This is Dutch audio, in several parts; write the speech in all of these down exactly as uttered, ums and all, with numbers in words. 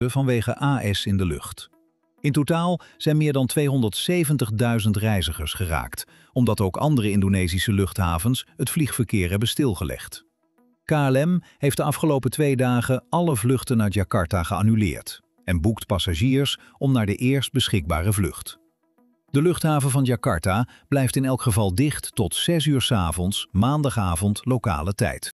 vanwege A S in de lucht. In totaal zijn meer dan tweehonderdzeventigduizend reizigers geraakt, omdat ook andere Indonesische luchthavens het vliegverkeer hebben stilgelegd. K L M heeft de afgelopen twee dagen alle vluchten naar Jakarta geannuleerd en boekt passagiers om naar de eerst beschikbare vlucht. De luchthaven van Jakarta blijft in elk geval dicht tot zes uur 's avonds, maandagavond lokale tijd.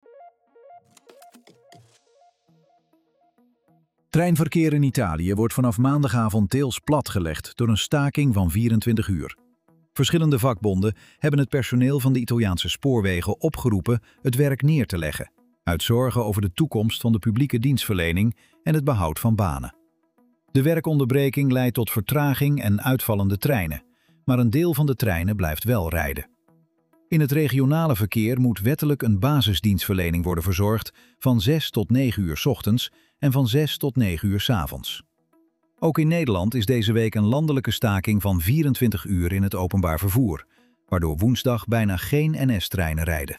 Treinverkeer in Italië wordt vanaf maandagavond deels platgelegd door een staking van vierentwintig uur. Verschillende vakbonden hebben het personeel van de Italiaanse spoorwegen opgeroepen het werk neer te leggen, uit zorgen over de toekomst van de publieke dienstverlening en het behoud van banen. De werkonderbreking leidt tot vertraging en uitvallende treinen, maar een deel van de treinen blijft wel rijden. In het regionale verkeer moet wettelijk een basisdienstverlening worden verzorgd van zes tot negen uur 's ochtends en van zes tot negen uur 's avonds. Ook in Nederland is deze week een landelijke staking van vierentwintig uur in het openbaar vervoer, waardoor woensdag bijna geen N S-treinen rijden.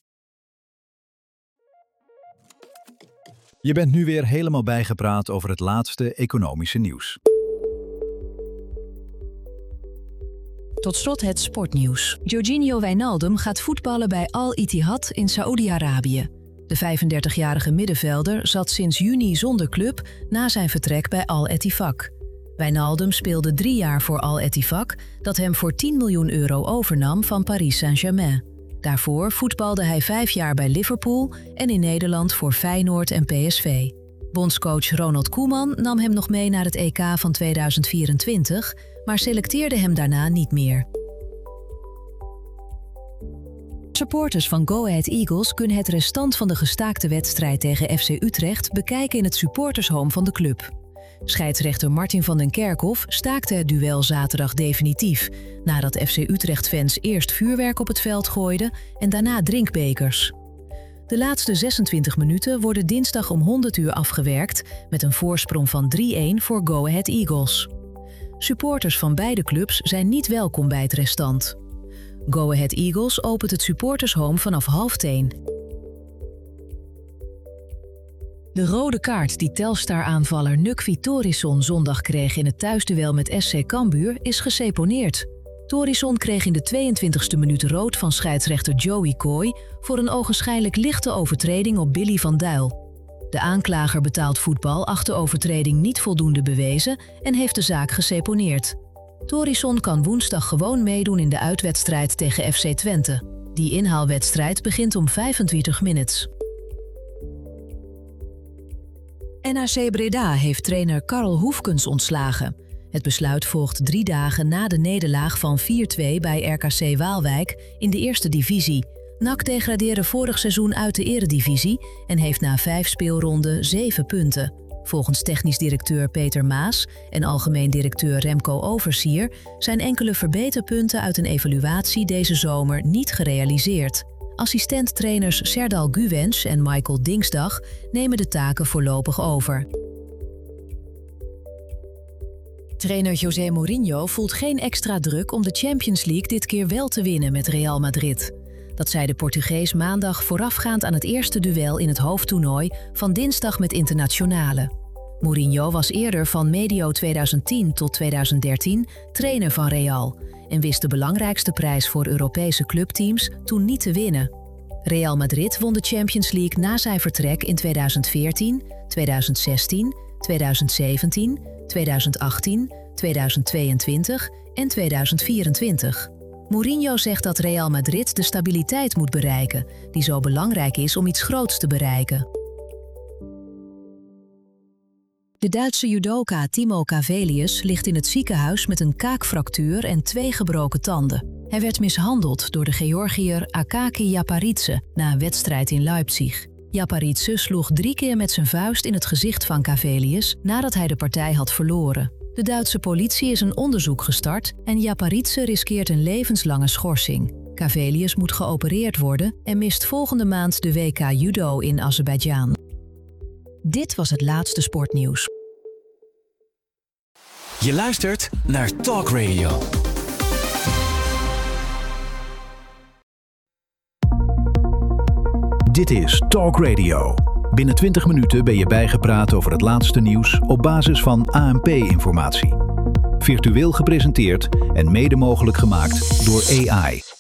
Je bent nu weer helemaal bijgepraat over het laatste economische nieuws. Tot slot het sportnieuws. Georginio Wijnaldum gaat voetballen bij Al Ittihad in Saoedi-Arabië. De vijfendertigjarige middenvelder zat sinds juni zonder club na zijn vertrek bij Al Ettifaq. Wijnaldum speelde drie jaar voor Al Ettifaq, dat hem voor tien miljoen euro overnam van Paris Saint-Germain. Daarvoor voetbalde hij vijf jaar bij Liverpool en in Nederland voor Feyenoord en P S V. Bondscoach Ronald Koeman nam hem nog mee naar het E K van tweeduizend vierentwintig, maar selecteerde hem daarna niet meer. Supporters van Go Ahead Eagles kunnen het restant van de gestaakte wedstrijd tegen F C Utrecht bekijken in het supportershome van de club. Scheidsrechter Martin van den Kerkhof staakte het duel zaterdag definitief, nadat F C Utrecht-fans eerst vuurwerk op het veld gooiden en daarna drinkbekers. De laatste zesentwintig minuten worden dinsdag om honderd uur afgewerkt met een voorsprong van drie-een voor Go Ahead Eagles. Supporters van beide clubs zijn niet welkom bij het restant. Go Ahead Eagles opent het supportershome vanaf half tien. De rode kaart die Telstar-aanvaller Nukvi Torisson zondag kreeg in het thuisduel met S C Cambuur is geseponeerd. Torisson kreeg in de tweeëntwintigste minuut rood van scheidsrechter Joey Coy voor een ogenschijnlijk lichte overtreding op Billy van Duil. De aanklager betaald voetbal acht de overtreding niet voldoende bewezen en heeft de zaak geseponeerd. Torisson kan woensdag gewoon meedoen in de uitwedstrijd tegen F C Twente. Die inhaalwedstrijd begint om vijfentwintig minuten. N A C Breda heeft trainer Karl Hoefkens ontslagen. Het besluit volgt drie dagen na de nederlaag van vier-twee bij R K C Waalwijk in de eerste divisie. N A C degradeerde vorig seizoen uit de eredivisie en heeft na vijf speelronden zeven punten. Volgens technisch directeur Peter Maas en algemeen directeur Remco Oversier zijn enkele verbeterpunten uit een evaluatie deze zomer niet gerealiseerd. Assistent-trainers Serdal Guwens en Michael Dingsdag nemen de taken voorlopig over. Trainer José Mourinho voelt geen extra druk om de Champions League dit keer wel te winnen met Real Madrid. Dat zei de Portugees maandag voorafgaand aan het eerste duel in het hoofdtoernooi van dinsdag met Internationale. Mourinho was eerder van medio tweeduizend tien tot tweeduizend dertien trainer van Real en wist de belangrijkste prijs voor Europese clubteams toen niet te winnen. Real Madrid won de Champions League na zijn vertrek in tweeduizend veertien, tweeduizend zestien, tweeduizend zeventien, tweeduizend achttien, tweeduizend tweeëntwintig en tweeduizend vierentwintig. Mourinho zegt dat Real Madrid de stabiliteit moet bereiken, die zo belangrijk is om iets groots te bereiken. De Duitse judoka Timo Cavelius ligt in het ziekenhuis met een kaakfractuur en twee gebroken tanden. Hij werd mishandeld door de Georgiër Akaki Japaridze na een wedstrijd in Leipzig. Japaridze sloeg drie keer met zijn vuist in het gezicht van Cavelius nadat hij de partij had verloren. De Duitse politie is een onderzoek gestart en Japaridze riskeert een levenslange schorsing. Cavelius moet geopereerd worden en mist volgende maand de W K Judo in Azerbeidzjan. Dit was het laatste sportnieuws. Je luistert naar Talk Radio. Dit is Talk Radio. Binnen twintig minuten ben je bijgepraat over het laatste nieuws op basis van A N P-informatie. Virtueel gepresenteerd en mede mogelijk gemaakt door A I.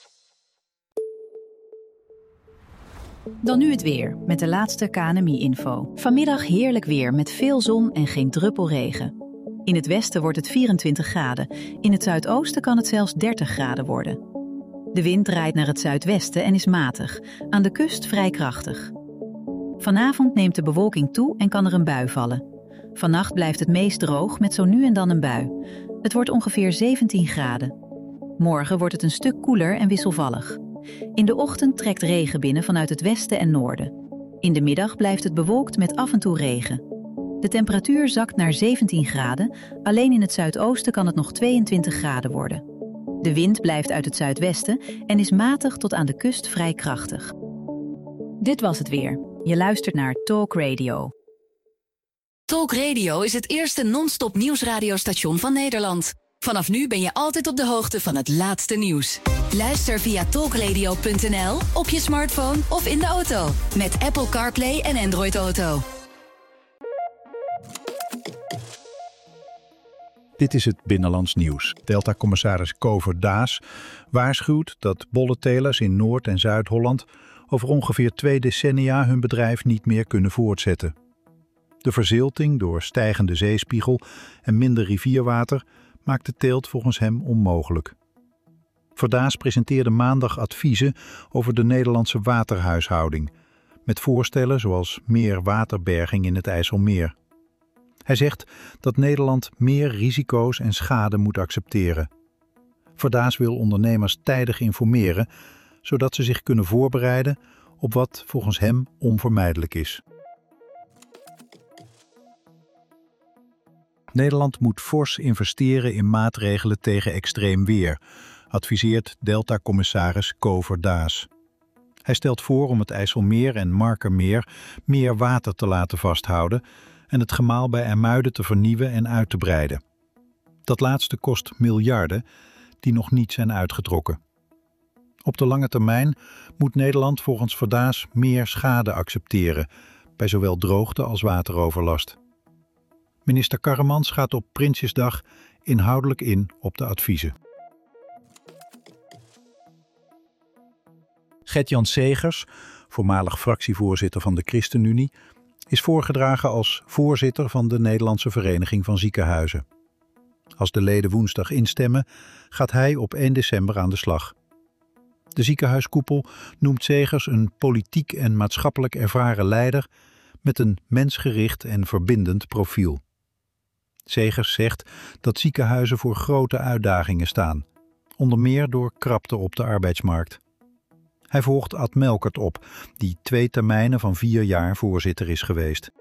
Dan nu het weer, met de laatste K N M I-info. Vanmiddag heerlijk weer met veel zon en geen druppel regen. In het westen wordt het vierentwintig graden. In het zuidoosten kan het zelfs dertig graden worden. De wind draait naar het zuidwesten en is matig. Aan de kust vrij krachtig. Vanavond neemt de bewolking toe en kan er een bui vallen. Vannacht blijft het meest droog met zo nu en dan een bui. Het wordt ongeveer zeventien graden. Morgen wordt het een stuk koeler en wisselvallig. In de ochtend trekt regen binnen vanuit het westen en noorden. In de middag blijft het bewolkt met af en toe regen. De temperatuur zakt naar zeventien graden, alleen in het zuidoosten kan het nog tweeëntwintig graden worden. De wind blijft uit het zuidwesten en is matig tot aan de kust vrij krachtig. Dit was het weer. Je luistert naar Talk Radio. Talk Radio is het eerste non-stop nieuwsradiostation van Nederland. Vanaf nu ben je altijd op de hoogte van het laatste nieuws. Luister via talkradio punt n l, op je smartphone of in de auto. Met Apple CarPlay en Android Auto. Dit is het Binnenlands Nieuws. Delta-commissaris Kover Daas waarschuwt dat bollentelers in Noord- en Zuid-Holland over ongeveer twee decennia hun bedrijf niet meer kunnen voortzetten. De verzilting door stijgende zeespiegel en minder rivierwater maakt de teelt volgens hem onmogelijk. Verdaas presenteerde maandag adviezen over de Nederlandse waterhuishouding, met voorstellen zoals meer waterberging in het IJsselmeer. Hij zegt dat Nederland meer risico's en schade moet accepteren. Verdaas wil ondernemers tijdig informeren, zodat ze zich kunnen voorbereiden op wat volgens hem onvermijdelijk is. Nederland moet fors investeren in maatregelen tegen extreem weer, adviseert Delta-commissaris Kover Daas. Hij stelt voor om het IJsselmeer en Markermeer meer water te laten vasthouden en het gemaal bij IJmuiden te vernieuwen en uit te breiden. Dat laatste kost miljarden die nog niet zijn uitgetrokken. Op de lange termijn moet Nederland volgens Verdaas meer schade accepteren, bij zowel droogte als wateroverlast. Minister Karremans gaat op Prinsjesdag inhoudelijk in op de adviezen. Gert-Jan Segers, voormalig fractievoorzitter van de ChristenUnie, is voorgedragen als voorzitter van de Nederlandse Vereniging van Ziekenhuizen. Als de leden woensdag instemmen, gaat hij op één december aan de slag. De ziekenhuiskoepel noemt Segers een politiek en maatschappelijk ervaren leider met een mensgericht en verbindend profiel. Segers zegt dat ziekenhuizen voor grote uitdagingen staan, onder meer door krapte op de arbeidsmarkt. Hij volgt Ad Melkert op, die twee termijnen van vier jaar voorzitter is geweest.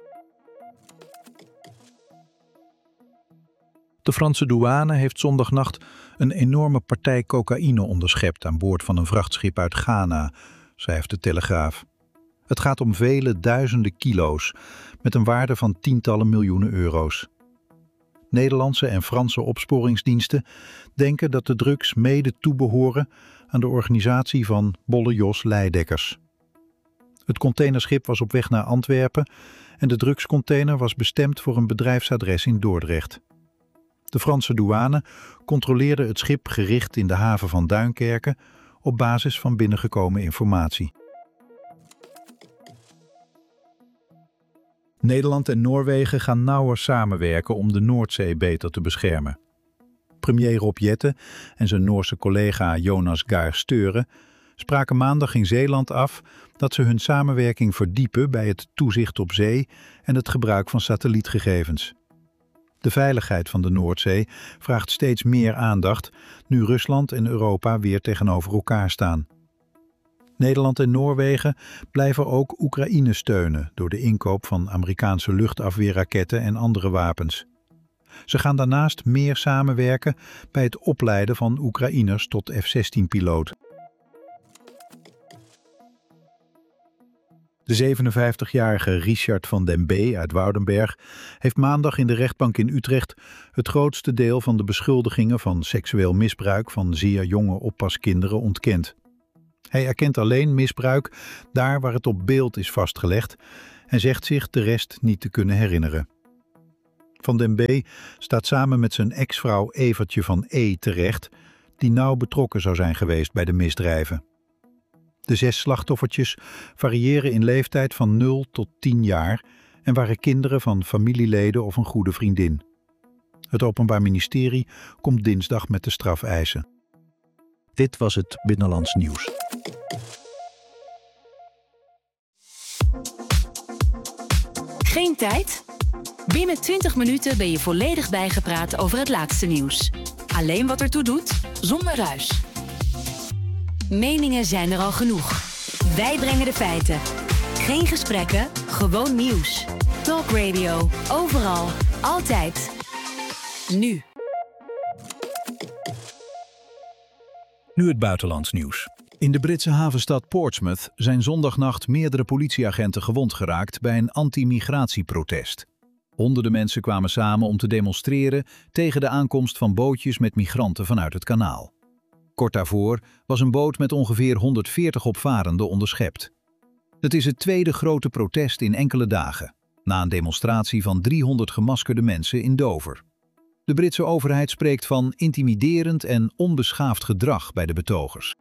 De Franse douane heeft zondagnacht een enorme partij cocaïne onderschept aan boord van een vrachtschip uit Ghana, schrijft de Telegraaf. Het gaat om vele duizenden kilo's, met een waarde van tientallen miljoenen euro's. Nederlandse en Franse opsporingsdiensten denken dat de drugs mede toebehoren aan de organisatie van Bolle Jos Leidekkers. Het containerschip was op weg naar Antwerpen en de drugscontainer was bestemd voor een bedrijfsadres in Dordrecht. De Franse douane controleerde het schip gericht in de haven van Duinkerke op basis van binnengekomen informatie. Nederland en Noorwegen gaan nauwer samenwerken om de Noordzee beter te beschermen. Premier Rob Jetten en zijn Noorse collega Jonas Gahr Støre spraken maandag in Zeeland af dat ze hun samenwerking verdiepen bij het toezicht op zee en het gebruik van satellietgegevens. De veiligheid van de Noordzee vraagt steeds meer aandacht nu Rusland en Europa weer tegenover elkaar staan. Nederland en Noorwegen blijven ook Oekraïne steunen door de inkoop van Amerikaanse luchtafweerraketten en andere wapens. Ze gaan daarnaast meer samenwerken bij het opleiden van Oekraïners tot F zestien piloot. De zevenenvijftigjarige Richard van den B. uit Woudenberg heeft maandag in de rechtbank in Utrecht het grootste deel van de beschuldigingen van seksueel misbruik van zeer jonge oppaskinderen ontkend. Hij erkent alleen misbruik daar waar het op beeld is vastgelegd en zegt zich de rest niet te kunnen herinneren. Van den B. staat samen met zijn ex-vrouw Evertje van E. terecht, die nauw betrokken zou zijn geweest bij de misdrijven. De zes slachtoffertjes variëren in leeftijd van nul tot tien jaar en waren kinderen van familieleden of een goede vriendin. Het Openbaar Ministerie komt dinsdag met de strafeisen. Dit was het Binnenlands Nieuws. Geen tijd? Binnen twintig minuten ben je volledig bijgepraat over het laatste nieuws. Alleen wat ertoe doet, zonder ruis. Meningen zijn er al genoeg. Wij brengen de feiten. Geen gesprekken, gewoon nieuws. Talk Radio, overal, altijd. Nu. Nu het buitenlands nieuws. In de Britse havenstad Portsmouth zijn zondagnacht meerdere politieagenten gewond geraakt bij een anti-migratieprotest. Honderden mensen kwamen samen om te demonstreren tegen de aankomst van bootjes met migranten vanuit het kanaal. Kort daarvoor was een boot met ongeveer honderdveertig opvarenden onderschept. Het is het tweede grote protest in enkele dagen, na een demonstratie van driehonderd gemaskerde mensen in Dover. De Britse overheid spreekt van intimiderend en onbeschaafd gedrag bij de betogers.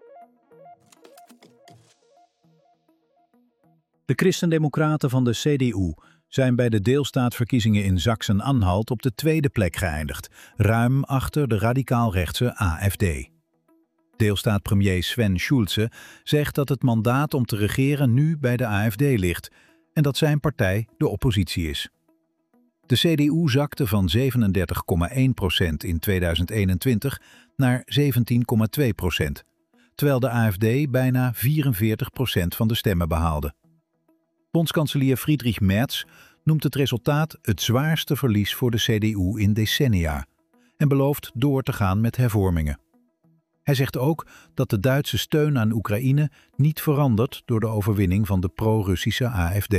De christendemocraten van de C D U zijn bij de deelstaatverkiezingen in Sachsen-Anhalt op de tweede plek geëindigd, ruim achter de radicaal-rechtse A F D. Deelstaatpremier Sven Schulze zegt dat het mandaat om te regeren nu bij de A F D ligt en dat zijn partij de oppositie is. De C D U zakte van zevenendertig komma één procent in tweeduizend eenentwintig naar zeventien komma twee procent, terwijl de A F D bijna vierenveertig procent van de stemmen behaalde. Bondskanselier Friedrich Merz noemt het resultaat het zwaarste verlies voor de C D U in decennia en belooft door te gaan met hervormingen. Hij zegt ook dat de Duitse steun aan Oekraïne niet verandert door de overwinning van de pro-Russische A F D.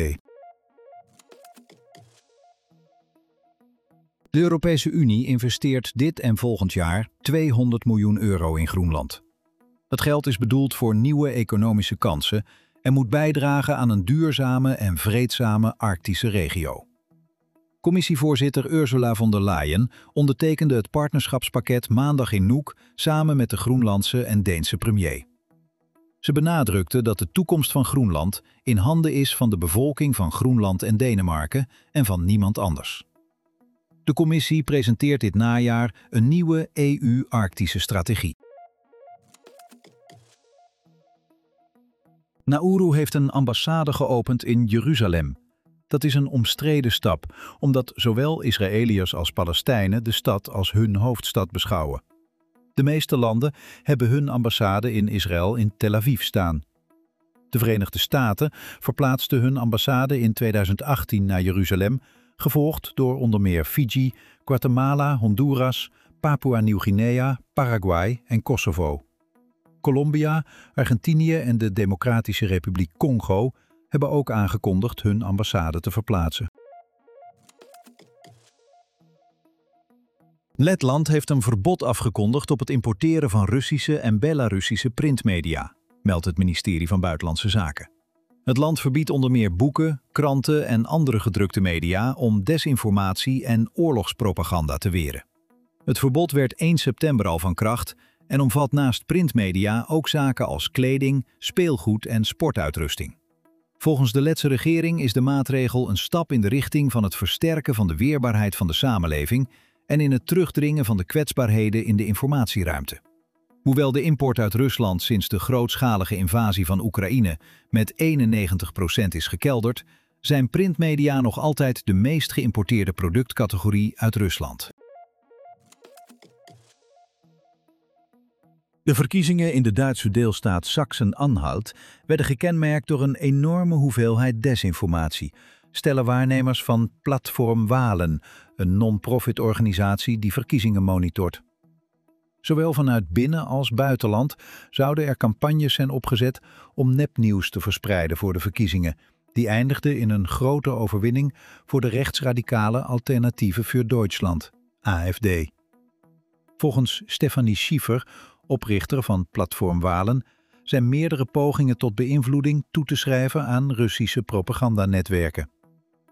De Europese Unie investeert dit en volgend jaar tweehonderd miljoen euro in Groenland. Dat geld is bedoeld voor nieuwe economische kansen en moet bijdragen aan een duurzame en vreedzame Arctische regio. Commissievoorzitter Ursula von der Leyen ondertekende het partnerschapspakket maandag in Nuuk samen met de Groenlandse en Deense premier. Ze benadrukte dat de toekomst van Groenland in handen is van de bevolking van Groenland en Denemarken en van niemand anders. De commissie presenteert dit najaar een nieuwe E U-Arctische strategie. Nauru heeft een ambassade geopend in Jeruzalem. Dat is een omstreden stap, omdat zowel Israëliërs als Palestijnen de stad als hun hoofdstad beschouwen. De meeste landen hebben hun ambassade in Israël in Tel Aviv staan. De Verenigde Staten verplaatsten hun ambassade in tweeduizend achttien naar Jeruzalem, gevolgd door onder meer Fiji, Guatemala, Honduras, Papua-Nieuw-Guinea, Paraguay en Kosovo. Colombia, Argentinië en de Democratische Republiek Congo hebben ook aangekondigd hun ambassade te verplaatsen. Letland heeft een verbod afgekondigd op het importeren van Russische en Belarussische printmedia, meldt het ministerie van Buitenlandse Zaken. Het land verbiedt onder meer boeken, kranten en andere gedrukte media om desinformatie en oorlogspropaganda te weren. Het verbod werd één september al van kracht en omvat naast printmedia ook zaken als kleding, speelgoed en sportuitrusting. Volgens de Letse regering is de maatregel een stap in de richting van het versterken van de weerbaarheid van de samenleving en in het terugdringen van de kwetsbaarheden in de informatieruimte. Hoewel de import uit Rusland sinds de grootschalige invasie van Oekraïne met eenennegentig procent is gekelderd, zijn printmedia nog altijd de meest geïmporteerde productcategorie uit Rusland. De verkiezingen in de Duitse deelstaat Sachsen-Anhalt werden gekenmerkt door een enorme hoeveelheid desinformatie, stellen waarnemers van Platform Wahlen, een non-profit organisatie die verkiezingen monitort. Zowel vanuit binnen- als buitenland zouden er campagnes zijn opgezet om nepnieuws te verspreiden voor de verkiezingen, die eindigden in een grote overwinning voor de rechtsradicale Alternatieve für Deutschland, A F D. Volgens Stefanie Schiefer, oprichter van Platform Wahlen, zijn meerdere pogingen tot beïnvloeding toe te schrijven aan Russische propagandanetwerken.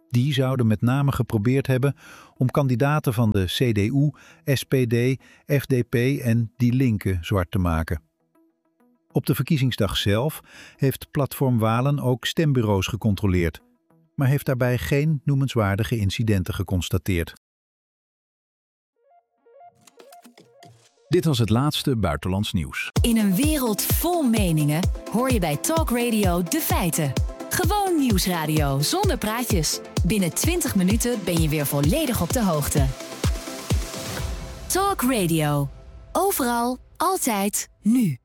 Die zouden met name geprobeerd hebben om kandidaten van de C D U, S P D, F D P en Die Linke zwart te maken. Op de verkiezingsdag zelf heeft Platform Walen ook stembureaus gecontroleerd, maar heeft daarbij geen noemenswaardige incidenten geconstateerd. Dit was het laatste buitenlands nieuws. In een wereld vol meningen hoor je bij Talk Radio de feiten. Gewoon nieuwsradio zonder praatjes. Binnen twintig minuten ben je weer volledig op de hoogte. Talk Radio. Overal, altijd, nu.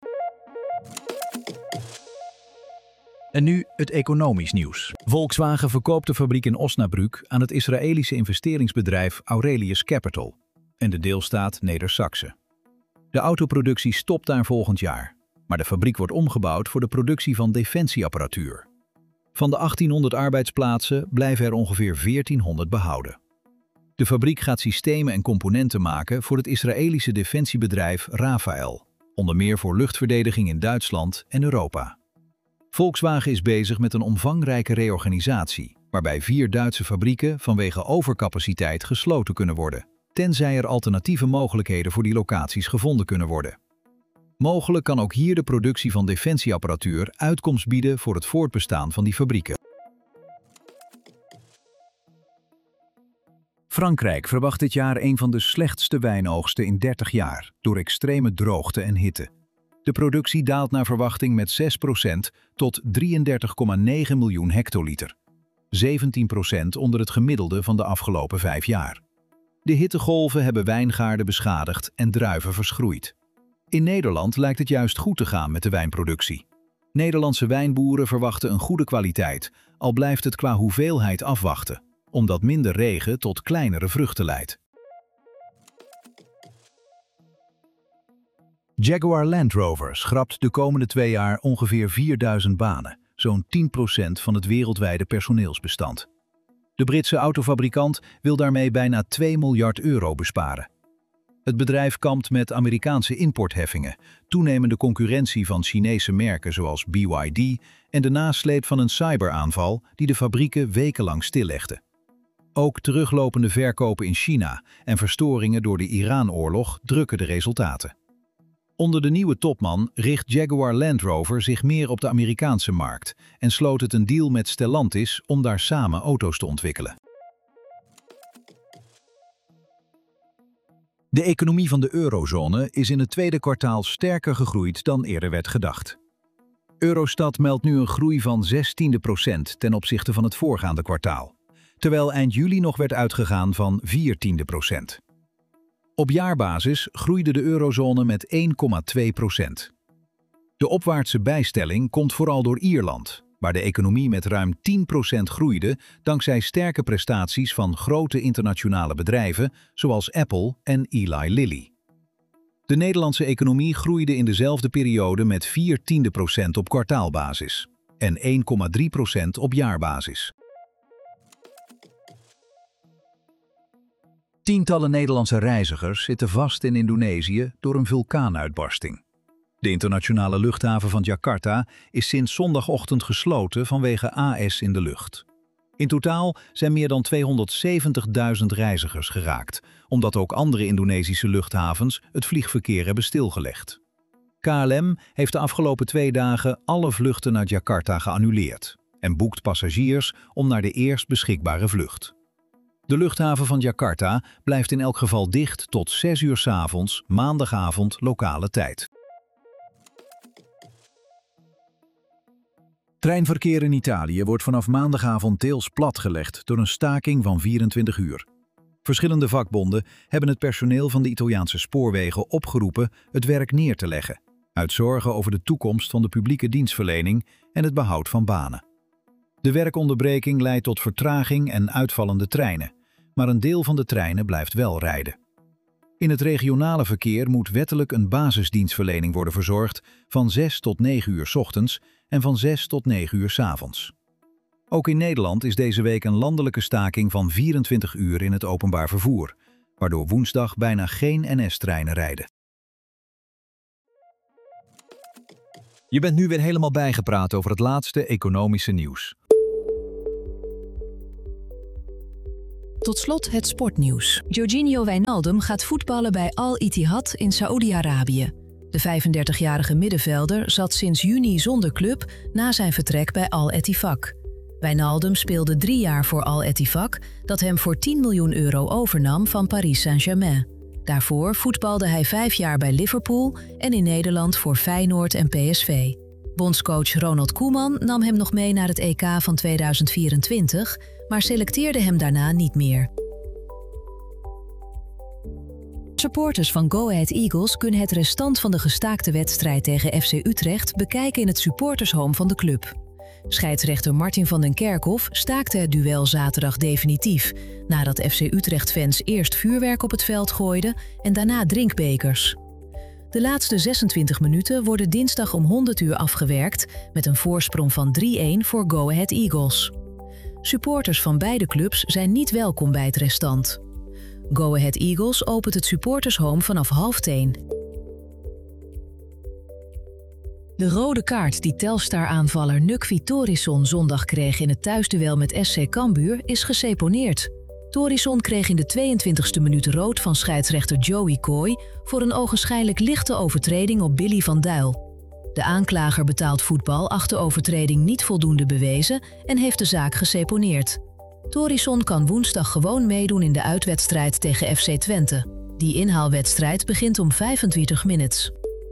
En nu het economisch nieuws. Volkswagen verkoopt de fabriek in Osnabrück aan het Israëlische investeringsbedrijf Aurelius Capital en de deelstaat Neder-Saxe. De autoproductie stopt daar volgend jaar, maar de fabriek wordt omgebouwd voor de productie van defensieapparatuur. Van de achttienhonderd arbeidsplaatsen blijven er ongeveer veertienhonderd behouden. De fabriek gaat systemen en componenten maken voor het Israëlische defensiebedrijf Rafael, onder meer voor luchtverdediging in Duitsland en Europa. Volkswagen is bezig met een omvangrijke reorganisatie, waarbij vier Duitse fabrieken vanwege overcapaciteit gesloten kunnen worden, tenzij er alternatieve mogelijkheden voor die locaties gevonden kunnen worden. Mogelijk kan ook hier de productie van defensieapparatuur uitkomst bieden voor het voortbestaan van die fabrieken. Frankrijk verwacht dit jaar een van de slechtste wijnoogsten in dertig jaar, door extreme droogte en hitte. De productie daalt naar verwachting met zes procent tot drieëndertig komma negen miljoen hectoliter. zeventien procent onder het gemiddelde van de afgelopen vijf jaar. De hittegolven hebben wijngaarden beschadigd en druiven verschroeid. In Nederland lijkt het juist goed te gaan met de wijnproductie. Nederlandse wijnboeren verwachten een goede kwaliteit, al blijft het qua hoeveelheid afwachten, omdat minder regen tot kleinere vruchten leidt. Jaguar Land Rover schrapt de komende twee jaar ongeveer vierduizend banen, zo'n tien procent van het wereldwijde personeelsbestand. De Britse autofabrikant wil daarmee bijna twee miljard euro besparen. Het bedrijf kampt met Amerikaanse importheffingen, toenemende concurrentie van Chinese merken zoals B Y D en de nasleep van een cyberaanval die de fabrieken wekenlang stillegde. Ook teruglopende verkopen in China en verstoringen door de Iran-oorlog drukken de resultaten. Onder de nieuwe topman richt Jaguar Land Rover zich meer op de Amerikaanse markt en sloot het een deal met Stellantis om daar samen auto's te ontwikkelen. De economie van de eurozone is in het tweede kwartaal sterker gegroeid dan eerder werd gedacht. Eurostat meldt nu een groei van zestiende procent ten opzichte van het voorgaande kwartaal, terwijl eind juli nog werd uitgegaan van viertiende procent. Op jaarbasis groeide de eurozone met één komma twee procent. De opwaartse bijstelling komt vooral door Ierland, waar de economie met ruim tien procent groeide dankzij sterke prestaties van grote internationale bedrijven zoals Apple en Eli Lilly. De Nederlandse economie groeide in dezelfde periode met vier tiende procent op kwartaalbasis en één komma drie procent op jaarbasis. Tientallen Nederlandse reizigers zitten vast in Indonesië door een vulkaanuitbarsting. De internationale luchthaven van Jakarta is sinds zondagochtend gesloten vanwege A S in de lucht. In totaal zijn meer dan tweehonderdzeventigduizend reizigers geraakt, omdat ook andere Indonesische luchthavens het vliegverkeer hebben stilgelegd. K L M heeft de afgelopen twee dagen alle vluchten naar Jakarta geannuleerd en boekt passagiers om naar de eerst beschikbare vlucht. De luchthaven van Jakarta blijft in elk geval dicht tot zes uur 's avonds, maandagavond lokale tijd. Treinverkeer in Italië wordt vanaf maandagavond deels platgelegd door een staking van vierentwintig uur. Verschillende vakbonden hebben het personeel van de Italiaanse spoorwegen opgeroepen het werk neer te leggen, uit zorgen over de toekomst van de publieke dienstverlening en het behoud van banen. De werkonderbreking leidt tot vertraging en uitvallende treinen, maar een deel van de treinen blijft wel rijden. In het regionale verkeer moet wettelijk een basisdienstverlening worden verzorgd van zes tot negen uur 's ochtends en van zes tot negen uur 's avonds. Ook in Nederland is deze week een landelijke staking van vierentwintig uur in het openbaar vervoer, waardoor woensdag bijna geen N S-treinen rijden. Je bent nu weer helemaal bijgepraat over het laatste economische nieuws. Tot slot het sportnieuws. Georginio Wijnaldum gaat voetballen bij Al Ittihad in Saoedi-Arabië. De vijfendertigjarige middenvelder zat sinds juni zonder club na zijn vertrek bij Al Ettifaq. Wijnaldum speelde drie jaar voor Al Ettifaq, dat hem voor tien miljoen euro overnam van Paris Saint-Germain. Daarvoor voetbalde hij vijf jaar bij Liverpool en in Nederland voor Feyenoord en P S V. Bondscoach Ronald Koeman nam hem nog mee naar het E K van tweeduizend vierentwintig, maar selecteerde hem daarna niet meer. Supporters van Go Ahead Eagles kunnen het restant van de gestaakte wedstrijd tegen F C Utrecht bekijken in het supportershome van de club. Scheidsrechter Martin van den Kerkhof staakte het duel zaterdag definitief, nadat F C Utrecht-fans eerst vuurwerk op het veld gooiden en daarna drinkbekers. De laatste zesentwintig minuten worden dinsdag om honderd uur afgewerkt met een voorsprong van drie-een voor Go Ahead Eagles. Supporters van beide clubs zijn niet welkom bij het restant. Go Ahead Eagles opent het supportershome vanaf half tien. De rode kaart die Telstar-aanvaller Nukvi Torisson zondag kreeg in het thuisduel met S C Cambuur is geseponeerd. Torisson kreeg in de tweeëntwintigste minuut rood van scheidsrechter Joey Coy voor een ogenschijnlijk lichte overtreding op Billy van Duil. De aanklager betaald voetbal acht de overtreding niet voldoende bewezen en heeft de zaak geseponeerd. Torisson kan woensdag gewoon meedoen in de uitwedstrijd tegen F C Twente. Die inhaalwedstrijd begint om vijfentwintig minuten.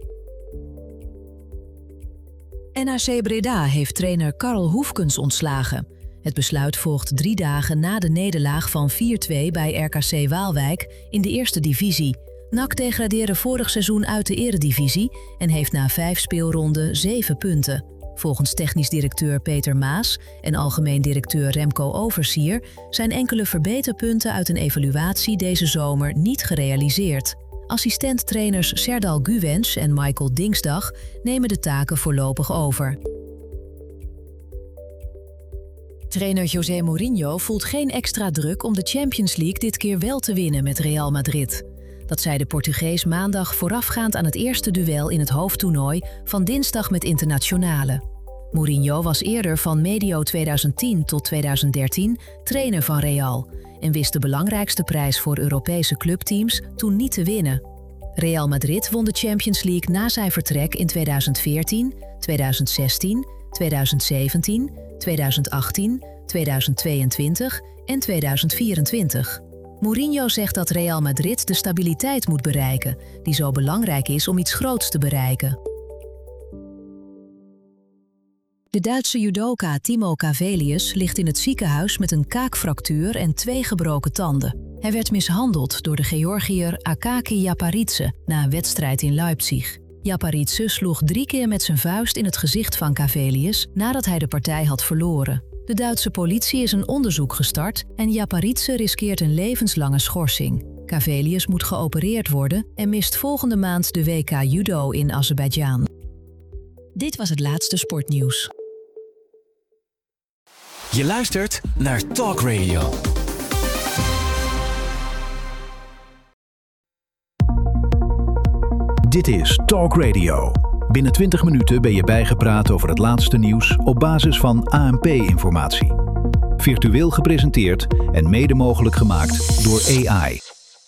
N A C Breda heeft trainer Karl Hoefkens ontslagen. Het besluit volgt drie dagen na de nederlaag van vier-twee bij R K C Waalwijk in de eerste divisie. N A C degradeerde vorig seizoen uit de eredivisie en heeft na vijf speelronden zeven punten. Volgens technisch directeur Peter Maas en algemeen directeur Remco Oversier zijn enkele verbeterpunten uit een evaluatie deze zomer niet gerealiseerd. Assistent-trainers Serdal Guwens en Michael Dingsdag nemen de taken voorlopig over. Trainer José Mourinho voelt geen extra druk om de Champions League dit keer wel te winnen met Real Madrid. Dat zei de Portugees maandag voorafgaand aan het eerste duel in het hoofdtoernooi van dinsdag met Internationale. Mourinho was eerder van medio tweeduizend tien tot tweeduizend dertien trainer van Real en wist de belangrijkste prijs voor Europese clubteams toen niet te winnen. Real Madrid won de Champions League na zijn vertrek in tweeduizend veertien, tweeduizend zestien, tweeduizend zeventien, tweeduizend achttien, tweeduizend tweeëntwintig en tweeduizend vierentwintig. Mourinho zegt dat Real Madrid de stabiliteit moet bereiken, die zo belangrijk is om iets groots te bereiken. De Duitse judoka Timo Cavelius ligt in het ziekenhuis met een kaakfractuur en twee gebroken tanden. Hij werd mishandeld door de Georgiër Akaki Japaridze na een wedstrijd in Leipzig. Japaridze sloeg drie keer met zijn vuist in het gezicht van Cavelius nadat hij de partij had verloren. De Duitse politie is een onderzoek gestart en Japaridze riskeert een levenslange schorsing. Cavelius moet geopereerd worden en mist volgende maand de W K Judo in Azerbeidzjan. Dit was het laatste sportnieuws. Je luistert naar Talk Radio. Dit is Talk Radio. Binnen twintig minuten ben je bijgepraat over het laatste nieuws op basis van A N P-informatie. Virtueel gepresenteerd en mede mogelijk gemaakt door A I.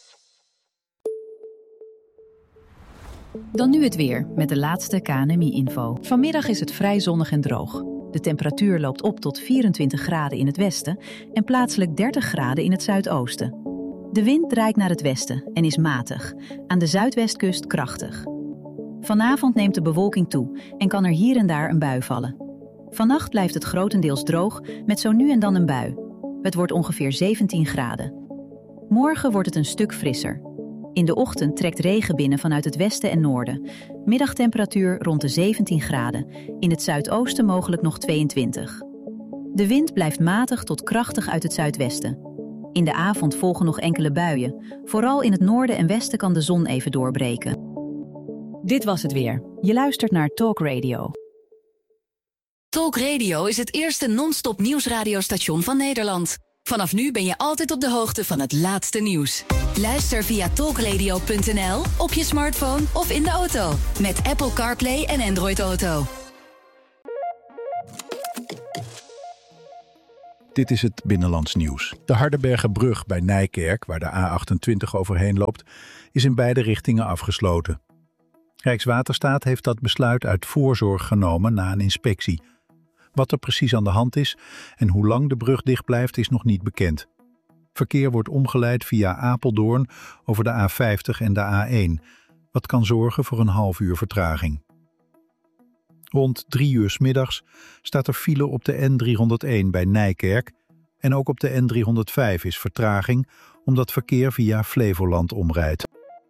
Dan nu het weer met de laatste K N M I-info. Vanmiddag is het vrij zonnig en droog. De temperatuur loopt op tot vierentwintig graden in het westen en plaatselijk dertig graden in het zuidoosten. De wind draait naar het westen en is matig, aan de zuidwestkust krachtig. Vanavond neemt de bewolking toe en kan er hier en daar een bui vallen. Vannacht blijft het grotendeels droog met zo nu en dan een bui. Het wordt ongeveer zeventien graden. Morgen wordt het een stuk frisser. In de ochtend trekt regen binnen vanuit het westen en noorden. Middagtemperatuur rond de zeventien graden. In het zuidoosten mogelijk nog tweeëntwintig. De wind blijft matig tot krachtig uit het zuidwesten. In de avond volgen nog enkele buien. Vooral in het noorden en westen kan de zon even doorbreken. Dit was het weer. Je luistert naar Talk Radio. Talk Radio is het eerste non-stop nieuwsradiostation van Nederland. Vanaf nu ben je altijd op de hoogte van het laatste nieuws. Luister via talkradio punt n l, op je smartphone of in de auto. Met Apple CarPlay en Android Auto. Dit is het Binnenlands Nieuws. De Hardenbergerbrug bij Nijkerk, waar de A achtentwintig overheen loopt, is in beide richtingen afgesloten. Rijkswaterstaat heeft dat besluit uit voorzorg genomen na een inspectie. Wat er precies aan de hand is en hoe lang de brug dicht blijft is nog niet bekend. Verkeer wordt omgeleid via Apeldoorn over de A vijftig en de A één, wat kan zorgen voor een half uur vertraging. Rond drie uur 's middags staat er file op de N driehonderdéén bij Nijkerk en ook op de N driehonderdvijf is vertraging omdat verkeer via Flevoland omrijdt.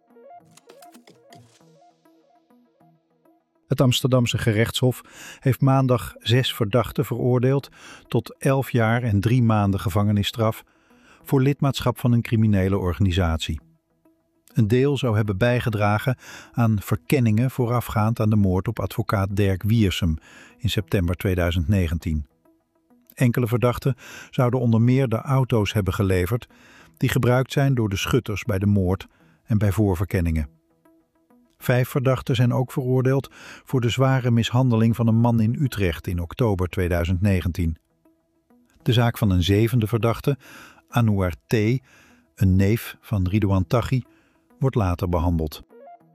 Het Amsterdamse gerechtshof heeft maandag zes verdachten veroordeeld tot elf jaar en drie maanden gevangenisstraf voor lidmaatschap van een criminele organisatie. Een deel zou hebben bijgedragen aan verkenningen voorafgaand aan de moord op advocaat Dirk Wiersum in september tweeduizend negentien. Enkele verdachten zouden onder meer de auto's hebben geleverd die gebruikt zijn door de schutters bij de moord en bij voorverkenningen. Vijf verdachten zijn ook veroordeeld voor de zware mishandeling van een man in Utrecht in oktober tweeduizend negentien. De zaak van een zevende verdachte, Anouar T., een neef van Ridouan Taghi, wordt later behandeld.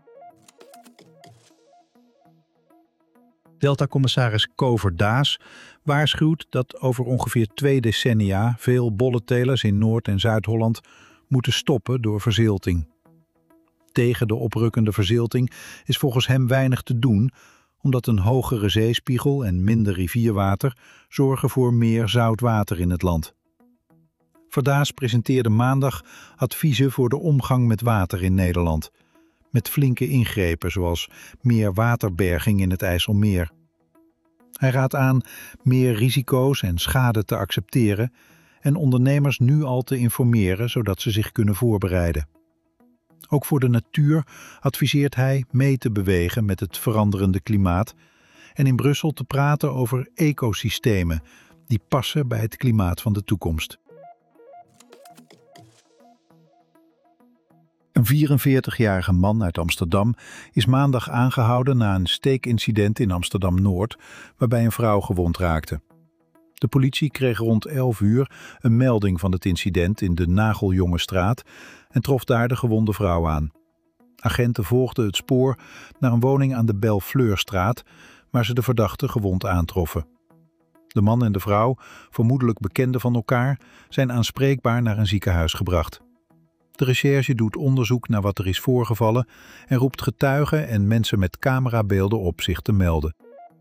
Delta-commissaris Kover Daas waarschuwt dat over ongeveer twee decennia veel bolletelers in Noord- en Zuid-Holland moeten stoppen door verzilting. Tegen de oprukkende verzilting is volgens hem weinig te doen, omdat een hogere zeespiegel en minder rivierwater zorgen voor meer zout water in het land. Verdaas presenteerde maandag adviezen voor de omgang met water in Nederland, met flinke ingrepen zoals meer waterberging in het IJsselmeer. Hij raadt aan meer risico's en schade te accepteren en ondernemers nu al te informeren zodat ze zich kunnen voorbereiden. Ook voor de natuur adviseert hij mee te bewegen met het veranderende klimaat en in Brussel te praten over ecosystemen die passen bij het klimaat van de toekomst. Een vierenveertigjarige man uit Amsterdam is maandag aangehouden na een steekincident in Amsterdam-Noord, waarbij een vrouw gewond raakte. De politie kreeg rond elf uur een melding van het incident in de Nageljongestraat en trof daar de gewonde vrouw aan. Agenten volgden het spoor naar een woning aan de Bellefleurstraat, waar ze de verdachte gewond aantroffen. De man en de vrouw, vermoedelijk bekenden van elkaar, zijn aanspreekbaar naar een ziekenhuis gebracht. De recherche doet onderzoek naar wat er is voorgevallen en roept getuigen en mensen met camerabeelden op zich te melden.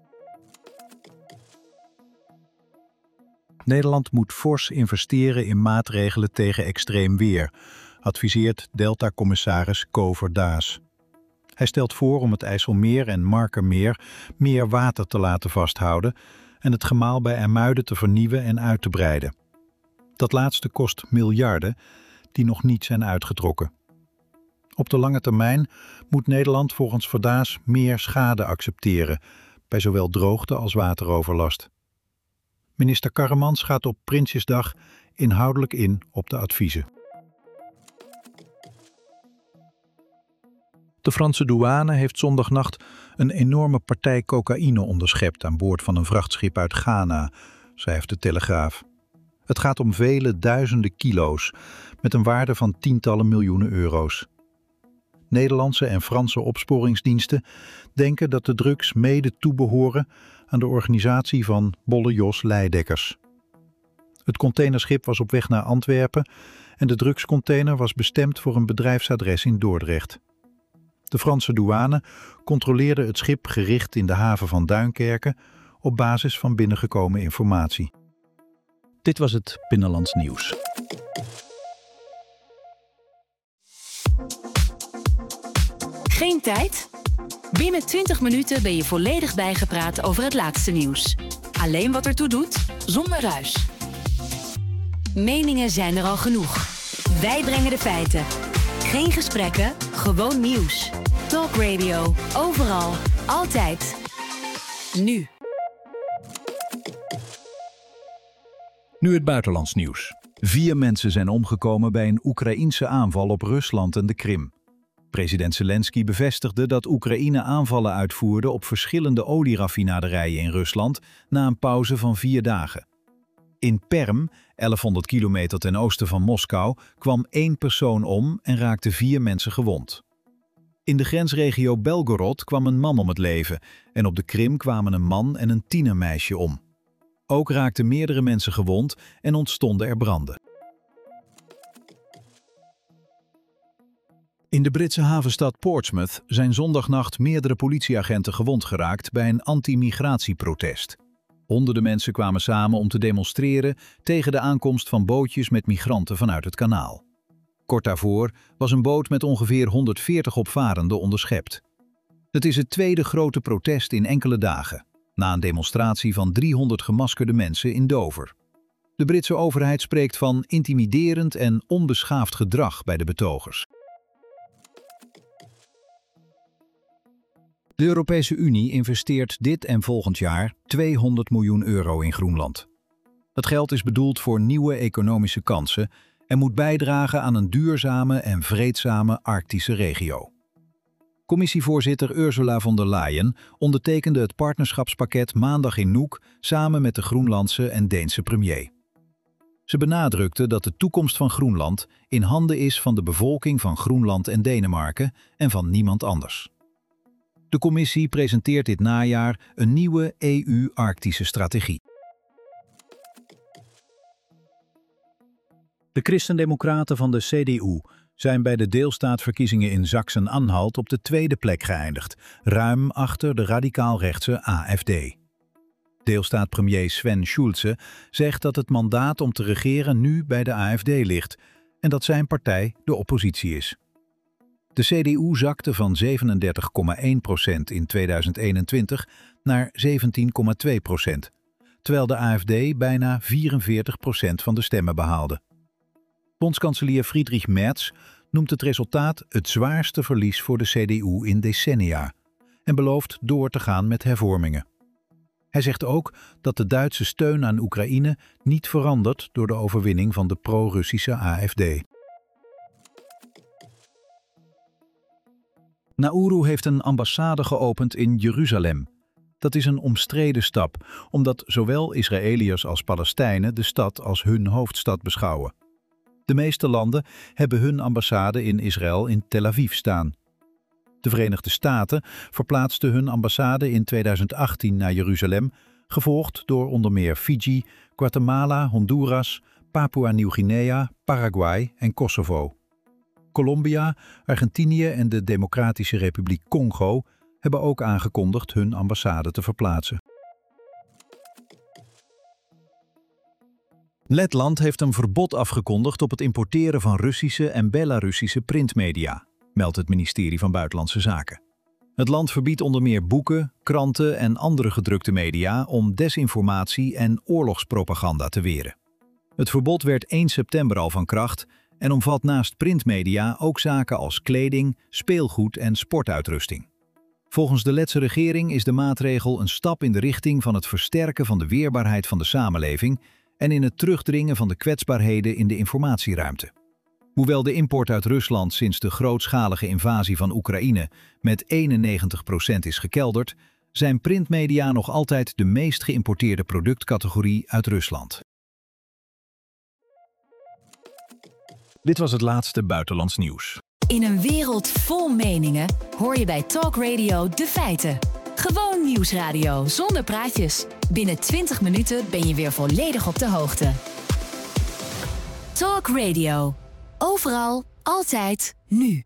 Nederland moet fors investeren in maatregelen tegen extreem weer, adviseert Delta-commissaris Kover Daas. Hij stelt voor om het IJsselmeer en Markermeer meer water te laten vasthouden en het gemaal bij IJmuiden te vernieuwen en uit te breiden. Dat laatste kost miljarden die nog niet zijn uitgetrokken. Op de lange termijn moet Nederland volgens Verdaas meer schade accepteren bij zowel droogte als wateroverlast. Minister Karremans gaat op Prinsjesdag inhoudelijk in op de adviezen. De Franse douane heeft zondagnacht een enorme partij cocaïne onderschept aan boord van een vrachtschip uit Ghana, schrijft de Telegraaf. Het gaat om vele duizenden kilo's, met een waarde van tientallen miljoenen euro's. Nederlandse en Franse opsporingsdiensten denken dat de drugs mede toebehoren aan de organisatie van Bolle Jos Leidekkers. Het containerschip was op weg naar Antwerpen en de drugscontainer was bestemd voor een bedrijfsadres in Dordrecht. De Franse douane controleerde het schip gericht in de haven van Duinkerken op basis van binnengekomen informatie. Dit was het Binnenlands Nieuws. Geen tijd? Binnen twintig minuten ben je volledig bijgepraat over het laatste nieuws. Alleen wat ertoe doet, zonder ruis. Meningen zijn er al genoeg. Wij brengen de feiten. Geen gesprekken, gewoon nieuws. Talk Radio, overal, altijd. Nu. Nu het buitenlands nieuws. Vier mensen zijn omgekomen bij een Oekraïense aanval op Rusland en de Krim. President Zelensky bevestigde dat Oekraïne aanvallen uitvoerde op verschillende olieraffinaderijen in Rusland na een pauze van vier dagen. In Perm, elfhonderd kilometer ten oosten van Moskou, kwam één persoon om en raakten vier mensen gewond. In de grensregio Belgorod kwam een man om het leven en op de Krim kwamen een man en een tienermeisje om. Ook raakten meerdere mensen gewond en ontstonden er branden. In de Britse havenstad Portsmouth zijn zondagnacht meerdere politieagenten gewond geraakt bij een anti-migratieprotest. Honderden mensen kwamen samen om te demonstreren tegen de aankomst van bootjes met migranten vanuit het kanaal. Kort daarvoor was een boot met ongeveer honderdveertig opvarenden onderschept. Het is het tweede grote protest in enkele dagen, na een demonstratie van driehonderd gemaskerde mensen in Dover. De Britse overheid spreekt van intimiderend en onbeschaafd gedrag bij de betogers. De Europese Unie investeert dit en volgend jaar tweehonderd miljoen euro in Groenland. Dat geld is bedoeld voor nieuwe economische kansen en moet bijdragen aan een duurzame en vreedzame Arctische regio. Commissievoorzitter Ursula von der Leyen ondertekende het partnerschapspakket maandag in Nuuk samen met de Groenlandse en Deense premier. Ze benadrukte dat de toekomst van Groenland in handen is van de bevolking van Groenland en Denemarken en van niemand anders. De commissie presenteert dit najaar een nieuwe E U-Arctische strategie. De Christendemocraten van de C D U zijn bij de deelstaatverkiezingen in Sachsen-Anhalt op de tweede plek geëindigd, ruim achter de radicaal-rechtse A F D. Deelstaatpremier Sven Schulze zegt dat het mandaat om te regeren nu bij de A F D ligt en dat zijn partij de oppositie is. De C D U zakte van zevenendertig komma één procent in tweeduizend eenentwintig naar zeventien komma twee procent, terwijl de A F D bijna vierenveertig procent van de stemmen behaalde. Bondskanselier Friedrich Merz noemt het resultaat het zwaarste verlies voor de C D U in decennia en belooft door te gaan met hervormingen. Hij zegt ook dat de Duitse steun aan Oekraïne niet verandert door de overwinning van de pro-Russische A F D. Nauru heeft een ambassade geopend in Jeruzalem. Dat is een omstreden stap, omdat zowel Israëliërs als Palestijnen de stad als hun hoofdstad beschouwen. De meeste landen hebben hun ambassade in Israël in Tel Aviv staan. De Verenigde Staten verplaatsten hun ambassade in tweeduizend achttien naar Jeruzalem, gevolgd door onder meer Fiji, Guatemala, Honduras, Papua Nieuw-Guinea, Paraguay en Kosovo. Colombia, Argentinië en de Democratische Republiek Congo hebben ook aangekondigd hun ambassade te verplaatsen. Letland heeft een verbod afgekondigd op het importeren van Russische en Belarussische printmedia, meldt het ministerie van Buitenlandse Zaken. Het land verbiedt onder meer boeken, kranten en andere gedrukte media om desinformatie en oorlogspropaganda te weren. Het verbod werd één september al van kracht en omvat naast printmedia ook zaken als kleding, speelgoed en sportuitrusting. Volgens de Letse regering is de maatregel een stap in de richting van het versterken van de weerbaarheid van de samenleving en in het terugdringen van de kwetsbaarheden in de informatieruimte. Hoewel de import uit Rusland sinds de grootschalige invasie van Oekraïne met eenennegentig procent is gekelderd, zijn printmedia nog altijd de meest geïmporteerde productcategorie uit Rusland. Dit was het laatste buitenlands nieuws. In een wereld vol meningen hoor je bij Talk Radio de feiten. Gewoon nieuwsradio zonder praatjes. Binnen twintig minuten ben je weer volledig op de hoogte. Talk Radio. Overal, altijd, nu.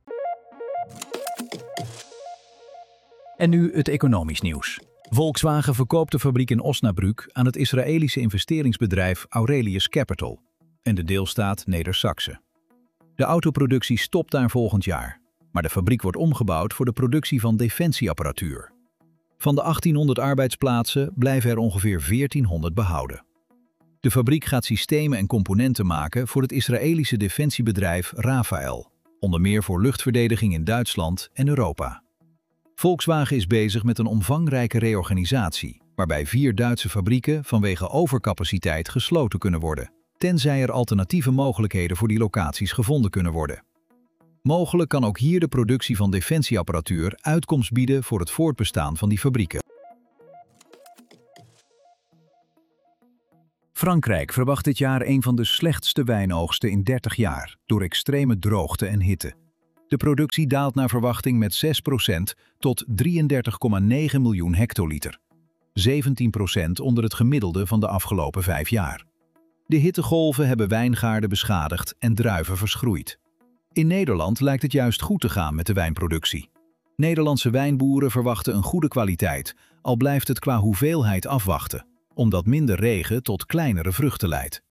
En nu het economisch nieuws. Volkswagen verkoopt de fabriek in Osnabrück aan het Israëlische investeringsbedrijf Aurelius Capital en de deelstaat Neder-Saxe. De autoproductie stopt daar volgend jaar, maar de fabriek wordt omgebouwd voor de productie van defensieapparatuur. Van de achttienhonderd arbeidsplaatsen blijven er ongeveer veertienhonderd behouden. De fabriek gaat systemen en componenten maken voor het Israëlische defensiebedrijf Rafael, onder meer voor luchtverdediging in Duitsland en Europa. Volkswagen is bezig met een omvangrijke reorganisatie, waarbij vier Duitse fabrieken vanwege overcapaciteit gesloten kunnen worden, tenzij er alternatieve mogelijkheden voor die locaties gevonden kunnen worden. Mogelijk kan ook hier de productie van defensieapparatuur uitkomst bieden voor het voortbestaan van die fabrieken. Frankrijk verwacht dit jaar een van de slechtste wijnoogsten in dertig jaar door extreme droogte en hitte. De productie daalt naar verwachting met zes procent tot drieëndertig komma negen miljoen hectoliter. zeventien procent onder het gemiddelde van de afgelopen vijf jaar. De hittegolven hebben wijngaarden beschadigd en druiven verschroeid. In Nederland lijkt het juist goed te gaan met de wijnproductie. Nederlandse wijnboeren verwachten een goede kwaliteit, al blijft het qua hoeveelheid afwachten, omdat minder regen tot kleinere vruchten leidt.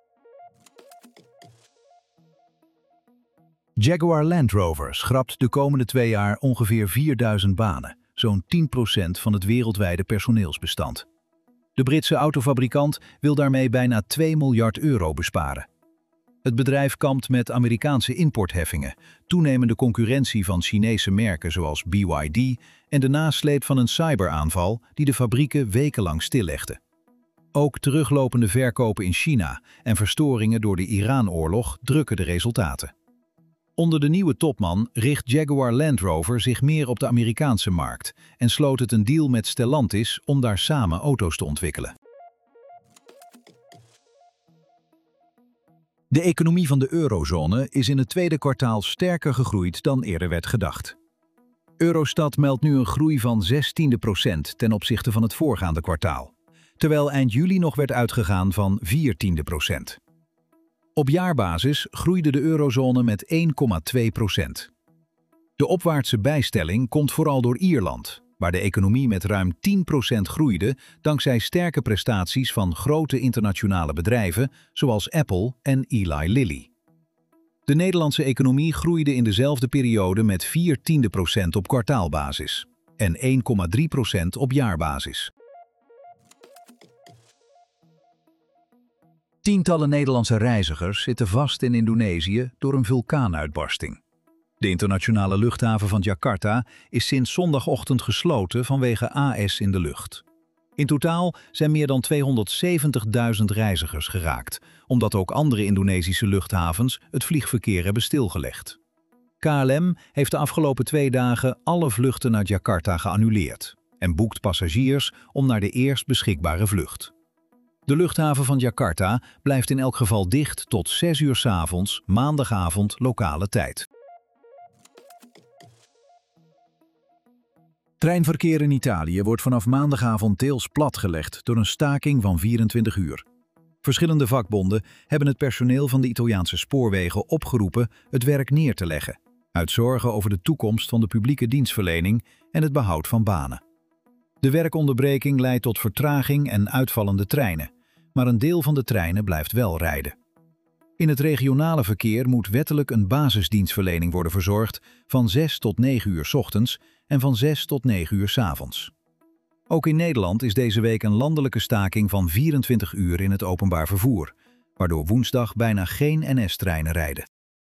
Jaguar Land Rover schrapt de komende twee jaar ongeveer vierduizend banen, zo'n tien procent van het wereldwijde personeelsbestand. De Britse autofabrikant wil daarmee bijna twee miljard euro besparen. Het bedrijf kampt met Amerikaanse importheffingen, toenemende concurrentie van Chinese merken zoals B Y D en de nasleep van een cyberaanval die de fabrieken wekenlang stillegde. Ook teruglopende verkopen in China en verstoringen door de Iran-oorlog drukken de resultaten. Onder de nieuwe topman richt Jaguar Land Rover zich meer op de Amerikaanse markt en sloot het een deal met Stellantis om daar samen auto's te ontwikkelen. De economie van de eurozone is in het tweede kwartaal sterker gegroeid dan eerder werd gedacht. Eurostat meldt nu een groei van zestiende procent ten opzichte van het voorgaande kwartaal, terwijl eind juli nog werd uitgegaan van viertiende procent. Op jaarbasis groeide de eurozone met één komma twee procent. De opwaartse bijstelling komt vooral door Ierland, waar de economie met ruim tien procent groeide dankzij sterke prestaties van grote internationale bedrijven zoals Apple en Eli Lilly. De Nederlandse economie groeide in dezelfde periode met vier tiende procent op kwartaalbasis en één komma drie procent op jaarbasis. Tientallen Nederlandse reizigers zitten vast in Indonesië door een vulkaanuitbarsting. De internationale luchthaven van Jakarta is sinds zondagochtend gesloten vanwege A S in de lucht. In totaal zijn meer dan tweehonderdzeventigduizend reizigers geraakt, omdat ook andere Indonesische luchthavens het vliegverkeer hebben stilgelegd. K L M heeft de afgelopen twee dagen alle vluchten naar Jakarta geannuleerd en boekt passagiers om naar de eerst beschikbare vlucht. De luchthaven van Jakarta blijft in elk geval dicht tot zes uur 's avonds, maandagavond lokale tijd. Treinverkeer in Italië wordt vanaf maandagavond deels platgelegd door een staking van vierentwintig uur. Verschillende vakbonden hebben het personeel van de Italiaanse spoorwegen opgeroepen het werk neer te leggen, uit zorgen over de toekomst van de publieke dienstverlening en het behoud van banen. De werkonderbreking leidt tot vertraging en uitvallende treinen, maar een deel van de treinen blijft wel rijden. In het regionale verkeer moet wettelijk een basisdienstverlening worden verzorgd van zes tot negen uur 's ochtends en van zes tot negen uur 's avonds. Ook in Nederland is deze week een landelijke staking van vierentwintig uur in het openbaar vervoer, waardoor woensdag bijna geen N S-treinen rijden.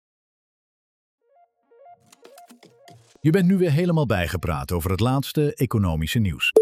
Je bent nu weer helemaal bijgepraat over het laatste economische nieuws.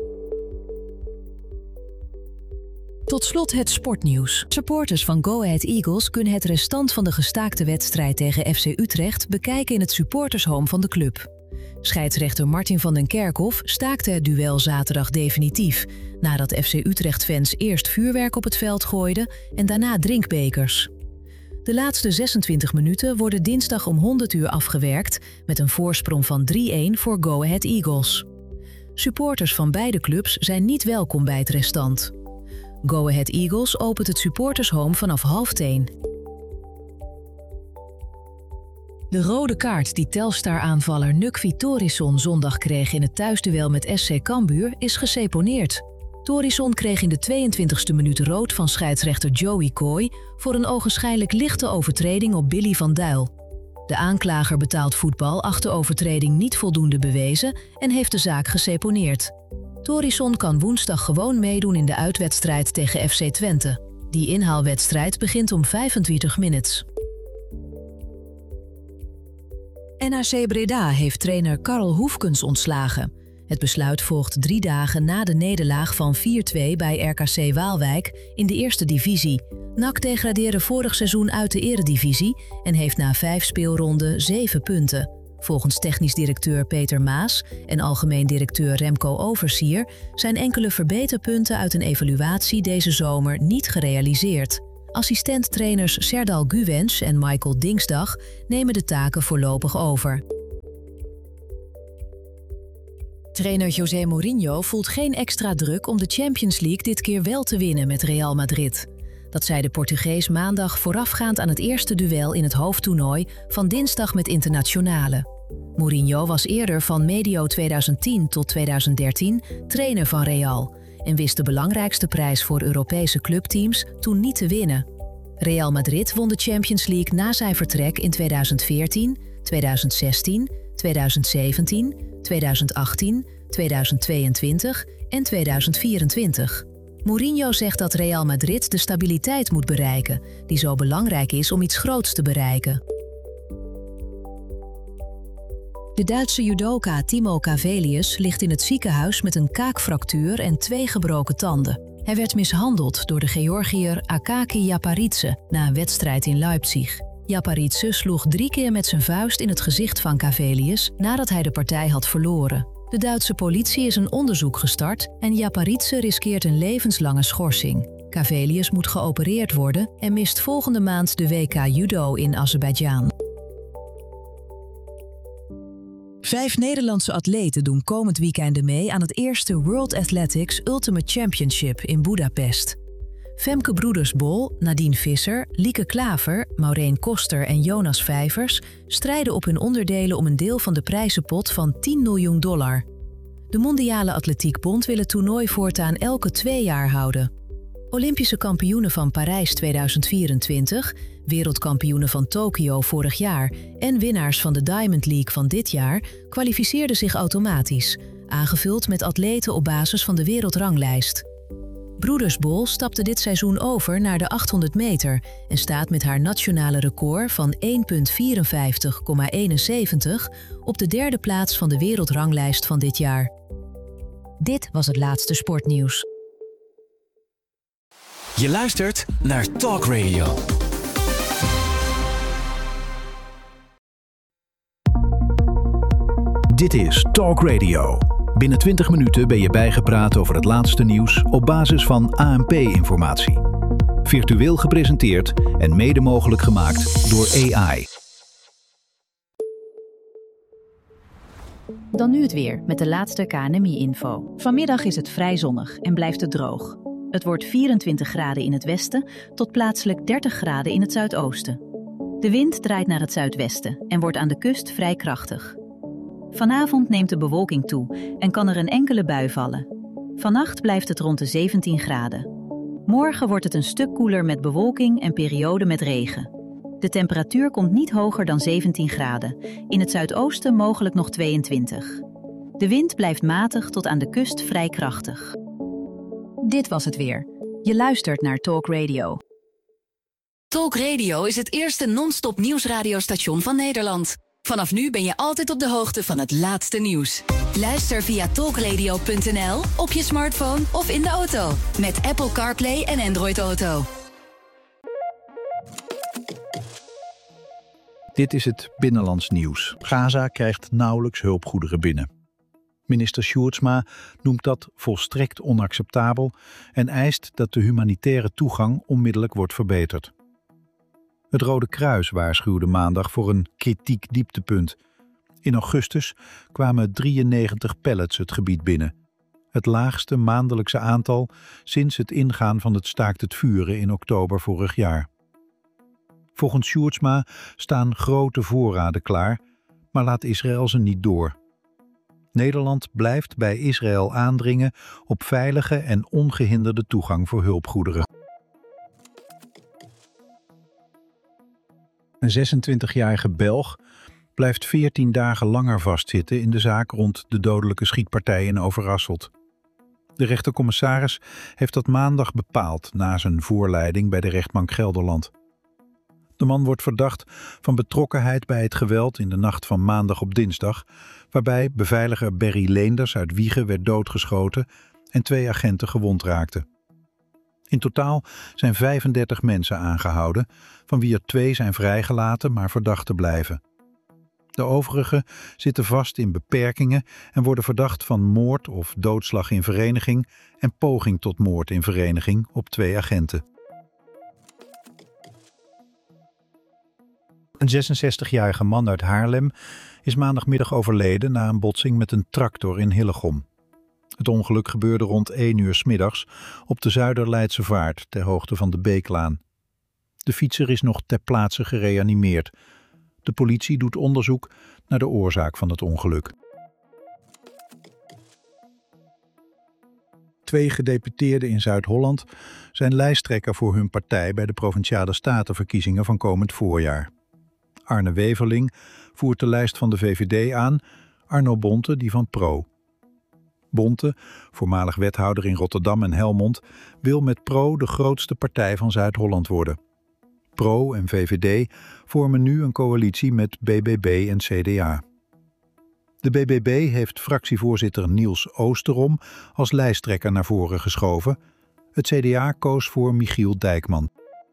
Tot slot het sportnieuws. Supporters van Go Ahead Eagles kunnen het restant van de gestaakte wedstrijd tegen F C Utrecht bekijken in het supportershome van de club. Scheidsrechter Martin van den Kerkhof staakte het duel zaterdag definitief, nadat F C Utrecht-fans eerst vuurwerk op het veld gooiden en daarna drinkbekers. De laatste zesentwintig minuten worden dinsdag om honderd uur afgewerkt met een voorsprong van drie-een voor Go Ahead Eagles. Supporters van beide clubs zijn niet welkom bij het restant. Go Ahead Eagles opent het supportershome vanaf half tien. De rode kaart die Telstar-aanvaller Nukvi Torisson zondag kreeg in het thuisduel met S C Cambuur is geseponeerd. Torisson kreeg in de tweeëntwintigste minuut rood van scheidsrechter Joey Coy voor een ogenschijnlijk lichte overtreding op Billy van Duil. De aanklager betaald voetbal acht de overtreding niet voldoende bewezen en heeft de zaak geseponeerd. Torisson kan woensdag gewoon meedoen in de uitwedstrijd tegen F C Twente. Die inhaalwedstrijd begint om vijfentwintig minuten. N A C Breda heeft trainer Karl Hoefkens ontslagen. Het besluit volgt drie dagen na de nederlaag van vier-twee bij R K C Waalwijk in de eerste divisie. N A C degradeerde vorig seizoen uit de eredivisie en heeft na vijf speelronden zeven punten. Volgens technisch directeur Peter Maas en algemeen directeur Remco Oversier zijn enkele verbeterpunten uit een evaluatie deze zomer niet gerealiseerd. Assistent-trainers Serdal Guwens en Michael Dingsdag nemen de taken voorlopig over. Trainer José Mourinho voelt geen extra druk om de Champions League dit keer wel te winnen met Real Madrid. Dat zei de Portugees maandag voorafgaand aan het eerste duel in het hoofdtoernooi van dinsdag met Internationale. Mourinho was eerder van medio tweeduizend tien tot tweeduizend dertien trainer van Real en wist de belangrijkste prijs voor Europese clubteams toen niet te winnen. Real Madrid won de Champions League na zijn vertrek in tweeduizend veertien, tweeduizend zestien, tweeduizend zeventien, tweeduizend achttien, tweeduizend tweeëntwintig en tweeduizend vierentwintig. Mourinho zegt dat Real Madrid de stabiliteit moet bereiken, die zo belangrijk is om iets groots te bereiken. De Duitse judoka Timo Cavelius ligt in het ziekenhuis met een kaakfractuur en twee gebroken tanden. Hij werd mishandeld door de Georgiër Akaki Japaridze na een wedstrijd in Leipzig. Japaridze sloeg drie keer met zijn vuist in het gezicht van Cavelius nadat hij de partij had verloren. De Duitse politie is een onderzoek gestart en Japaridze riskeert een levenslange schorsing. Cavelius moet geopereerd worden en mist volgende maand de W K Judo in Azerbeidzjan. Vijf Nederlandse atleten doen komend weekend mee aan het eerste World Athletics Ultimate Championship in Budapest. Femke Broeders-Bol, Nadine Visser, Lieke Klaver, Maureen Koster en Jonas Vijvers strijden op hun onderdelen om een deel van de prijzenpot van tien miljoen dollar. De Mondiale Atletiekbond wil het toernooi voortaan elke twee jaar houden. Olympische kampioenen van Parijs tweeduizend vierentwintig, wereldkampioenen van Tokio vorig jaar en winnaars van de Diamond League van dit jaar kwalificeerden zich automatisch, aangevuld met atleten op basis van de wereldranglijst. Broeders-Bol stapte dit seizoen over naar de achthonderd meter en staat met haar nationale record van één komma vierenvijftig komma eenenzeventig op de derde plaats van de wereldranglijst van dit jaar. Dit was het laatste sportnieuws. Je luistert naar Talk Radio. Dit is Talk Radio. Binnen twintig minuten ben je bijgepraat over het laatste nieuws op basis van A N P-informatie. Virtueel gepresenteerd en mede mogelijk gemaakt door A I. Dan nu het weer met de laatste K N M I-info. Vanmiddag is het vrij zonnig en blijft het droog. Het wordt vierentwintig graden in het westen tot plaatselijk dertig graden in het zuidoosten. De wind draait naar het zuidwesten en wordt aan de kust vrij krachtig. Vanavond neemt de bewolking toe en kan er een enkele bui vallen. Vannacht blijft het rond de zeventien graden. Morgen wordt het een stuk koeler met bewolking en perioden met regen. De temperatuur komt niet hoger dan zeventien graden. In het zuidoosten mogelijk nog tweeëntwintig. De wind blijft matig tot aan de kust vrij krachtig. Dit was het weer. Je luistert naar Talk Radio. Talk Radio is het eerste non-stop nieuwsradiostation van Nederland. Vanaf nu ben je altijd op de hoogte van het laatste nieuws. Luister via talkradio punt n l, op je smartphone of in de auto. Met Apple CarPlay en Android Auto. Dit is het binnenlands nieuws. Gaza krijgt nauwelijks hulpgoederen binnen. Minister Sjoerdsma noemt dat volstrekt onacceptabel en eist dat de humanitaire toegang onmiddellijk wordt verbeterd. Het Rode Kruis waarschuwde maandag voor een kritiek dieptepunt. In augustus kwamen drieënnegentig pallets het gebied binnen. Het laagste maandelijkse aantal sinds het ingaan van het staakt het vuren in oktober vorig jaar. Volgens Sjoerdsma staan grote voorraden klaar, maar laat Israël ze niet door. Nederland blijft bij Israël aandringen op veilige en ongehinderde toegang voor hulpgoederen. Een zesentwintigjarige Belg blijft veertien dagen langer vastzitten in de zaak rond de dodelijke schietpartij in Overasselt. De rechtercommissaris heeft dat maandag bepaald na zijn voorleiding bij de rechtbank Gelderland. De man wordt verdacht van betrokkenheid bij het geweld in de nacht van maandag op dinsdag, waarbij beveiliger Berry Leenders uit Wijchen werd doodgeschoten en twee agenten gewond raakten. In totaal zijn vijfendertig mensen aangehouden, van wie er twee zijn vrijgelaten maar verdachten blijven. De overigen zitten vast in beperkingen en worden verdacht van moord of doodslag in vereniging en poging tot moord in vereniging op twee agenten. Een zesenzestigjarige man uit Haarlem is maandagmiddag overleden na een botsing met een tractor in Hillegom. Het ongeluk gebeurde rond één uur 's middags op de Zuiderleidse Vaart ter hoogte van de Beeklaan. De fietser is nog ter plaatse gereanimeerd. De politie doet onderzoek naar de oorzaak van het ongeluk. Twee gedeputeerden in Zuid-Holland zijn lijsttrekker voor hun partij bij de Provinciale Statenverkiezingen van komend voorjaar. Arne Weverling voert de lijst van de V V D aan, Arno Bonte die van Pro. Bonte, voormalig wethouder in Rotterdam en Helmond, wil met Pro de grootste partij van Zuid-Holland worden. Pro en V V D vormen nu een coalitie met B B B en C D A. De B B B heeft fractievoorzitter Niels Oosterom als lijsttrekker naar voren geschoven. Het C D A koos voor Michiel Dijkman.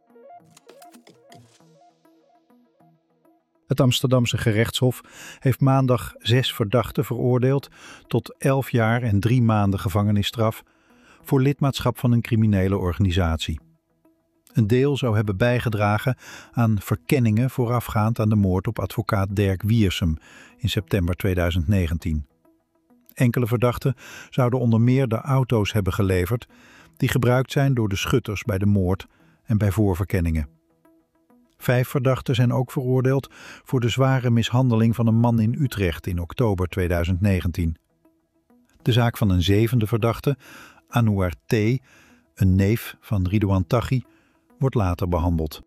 Het Amsterdamse gerechtshof heeft maandag zes verdachten veroordeeld tot elf jaar en drie maanden gevangenisstraf voor lidmaatschap van een criminele organisatie. Een deel zou hebben bijgedragen aan verkenningen voorafgaand aan de moord op advocaat Dirk Wiersum in september tweeduizend negentien. Enkele verdachten zouden onder meer de auto's hebben geleverd die gebruikt zijn door de schutters bij de moord en bij voorverkenningen. Vijf verdachten zijn ook veroordeeld voor de zware mishandeling van een man in Utrecht in oktober tweeduizend negentien. De zaak van een zevende verdachte, Anouar T., een neef van Ridouan Taghi, wordt later behandeld.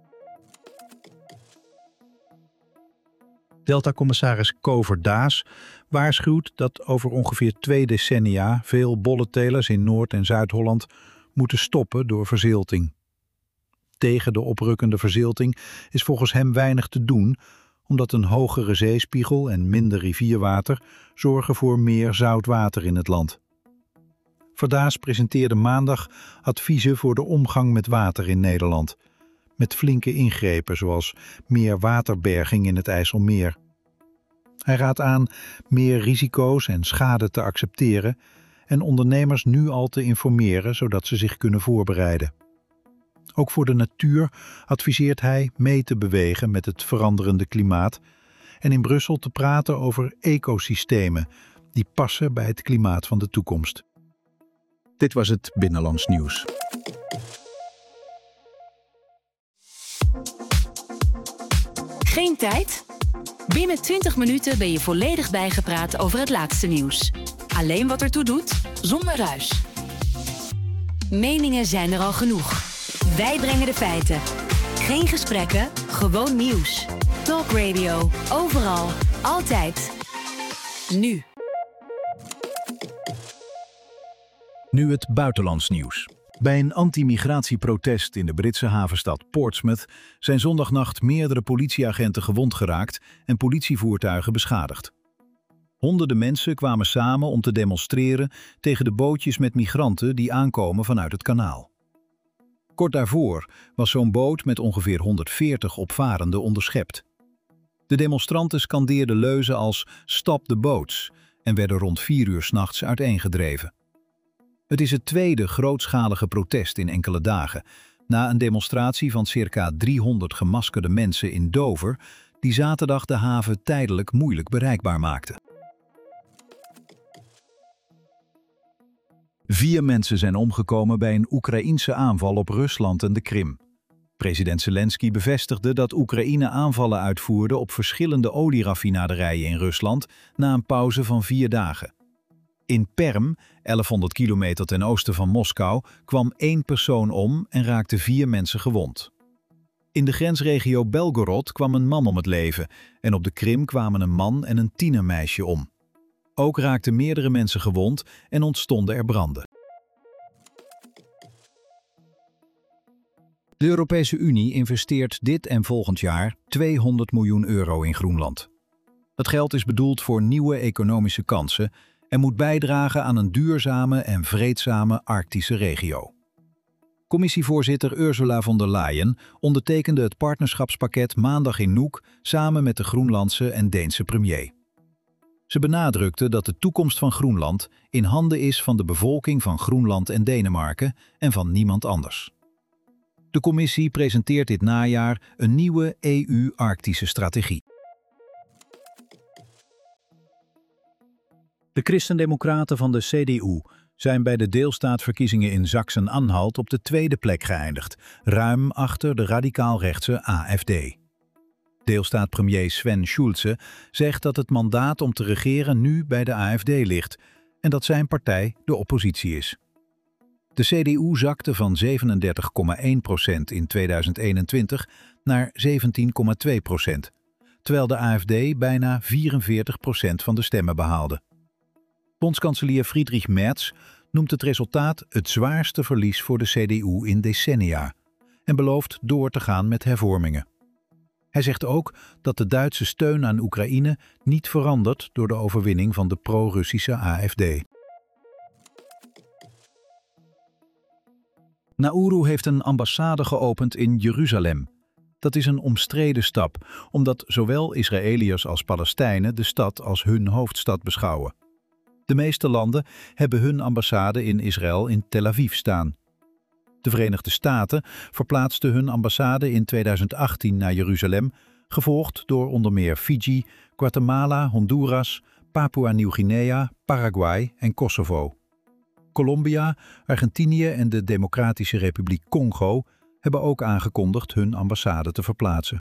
Delta-commissaris Kover Daas waarschuwt dat over ongeveer twee decennia veel bolletelers in Noord- en Zuid-Holland moeten stoppen door verzilting. Tegen de oprukkende verzilting is volgens hem weinig te doen, omdat een hogere zeespiegel en minder rivierwater zorgen voor meer zout water in het land. Verdaas presenteerde maandag adviezen voor de omgang met water in Nederland, met flinke ingrepen zoals meer waterberging in het IJsselmeer. Hij raadt aan meer risico's en schade te accepteren en ondernemers nu al te informeren zodat ze zich kunnen voorbereiden. Ook voor de natuur adviseert hij mee te bewegen met het veranderende klimaat en in Brussel te praten over ecosystemen die passen bij het klimaat van de toekomst. Dit was het Binnenlands Nieuws. Geen tijd? Binnen twintig minuten ben je volledig bijgepraat over het laatste nieuws. Alleen wat ertoe doet, zonder ruis. Meningen zijn er al genoeg. Wij brengen de feiten. Geen gesprekken, gewoon nieuws. Talk Radio, overal, altijd. Nu. Nu het buitenlands nieuws. Bij een anti-migratieprotest in de Britse havenstad Portsmouth zijn zondagnacht meerdere politieagenten gewond geraakt en politievoertuigen beschadigd. Honderden mensen kwamen samen om te demonstreren tegen de bootjes met migranten die aankomen vanuit het kanaal. Kort daarvoor was zo'n boot met ongeveer honderdveertig opvarenden onderschept. De demonstranten scandeerden leuzen als "Stop the boats" en werden rond vier uur 's nachts uiteengedreven. Het is het tweede grootschalige protest in enkele dagen, na een demonstratie van circa driehonderd gemaskerde mensen in Dover, die zaterdag de haven tijdelijk moeilijk bereikbaar maakte. Vier mensen zijn omgekomen bij een Oekraïense aanval op Rusland en de Krim. President Zelensky bevestigde dat Oekraïne aanvallen uitvoerde op verschillende olieraffinaderijen in Rusland na een pauze van vier dagen. In Perm, elfhonderd kilometer ten oosten van Moskou, kwam één persoon om en raakten vier mensen gewond. In de grensregio Belgorod kwam een man om het leven en op de Krim kwamen een man en een tienermeisje om. Ook raakten meerdere mensen gewond en ontstonden er branden. De Europese Unie investeert dit en volgend jaar tweehonderd miljoen euro in Groenland. Dat geld is bedoeld voor nieuwe economische kansen en moet bijdragen aan een duurzame en vreedzame Arctische regio. Commissievoorzitter Ursula von der Leyen ondertekende het partnerschapspakket maandag in Nuuk samen met de Groenlandse en Deense premier. Ze benadrukte dat de toekomst van Groenland in handen is van de bevolking van Groenland en Denemarken en van niemand anders. De commissie presenteert dit najaar een nieuwe E U-Arctische strategie. De Christendemocraten van de C D U zijn bij de deelstaatverkiezingen in Sachsen-Anhalt op de tweede plek geëindigd, ruim achter de radicaal-rechtse A F D. Deelstaatpremier Sven Schulze zegt dat het mandaat om te regeren nu bij de A F D ligt en dat zijn partij de oppositie is. De C D U zakte van zevenendertig komma één procent in tweeduizend eenentwintig naar zeventien komma twee procent, terwijl de A F D bijna vierenveertig procent van de stemmen behaalde. Bondskanselier Friedrich Merz noemt het resultaat het zwaarste verlies voor de C D U in decennia en belooft door te gaan met hervormingen. Hij zegt ook dat de Duitse steun aan Oekraïne niet verandert door de overwinning van de pro-Russische A F D. Nauru heeft een ambassade geopend in Jeruzalem. Dat is een omstreden stap, omdat zowel Israëliërs als Palestijnen de stad als hun hoofdstad beschouwen. De meeste landen hebben hun ambassade in Israël in Tel Aviv staan. De Verenigde Staten verplaatsten hun ambassade in tweeduizend achttien naar Jeruzalem, gevolgd door onder meer Fiji, Guatemala, Honduras, Papua Nieuw-Guinea, Paraguay en Kosovo. Colombia, Argentinië en de Democratische Republiek Congo hebben ook aangekondigd hun ambassade te verplaatsen.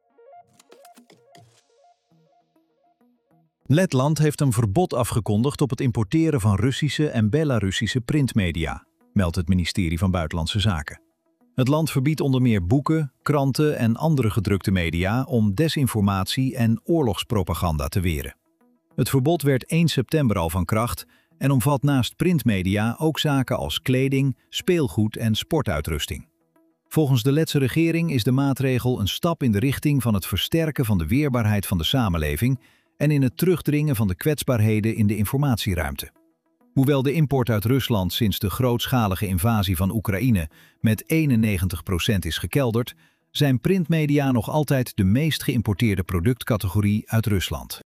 Letland heeft een verbod afgekondigd op het importeren van Russische en Belarussische printmedia, meldt het ministerie van Buitenlandse Zaken. Het land verbiedt onder meer boeken, kranten en andere gedrukte media om desinformatie en oorlogspropaganda te weren. Het verbod werd één september al van kracht en omvat naast printmedia ook zaken als kleding, speelgoed en sportuitrusting. Volgens de Letse regering is de maatregel een stap in de richting van het versterken van de weerbaarheid van de samenleving en in het terugdringen van de kwetsbaarheden in de informatieruimte. Hoewel de import uit Rusland sinds de grootschalige invasie van Oekraïne met eenennegentig procent is gekelderd, zijn printmedia nog altijd de meest geïmporteerde productcategorie uit Rusland.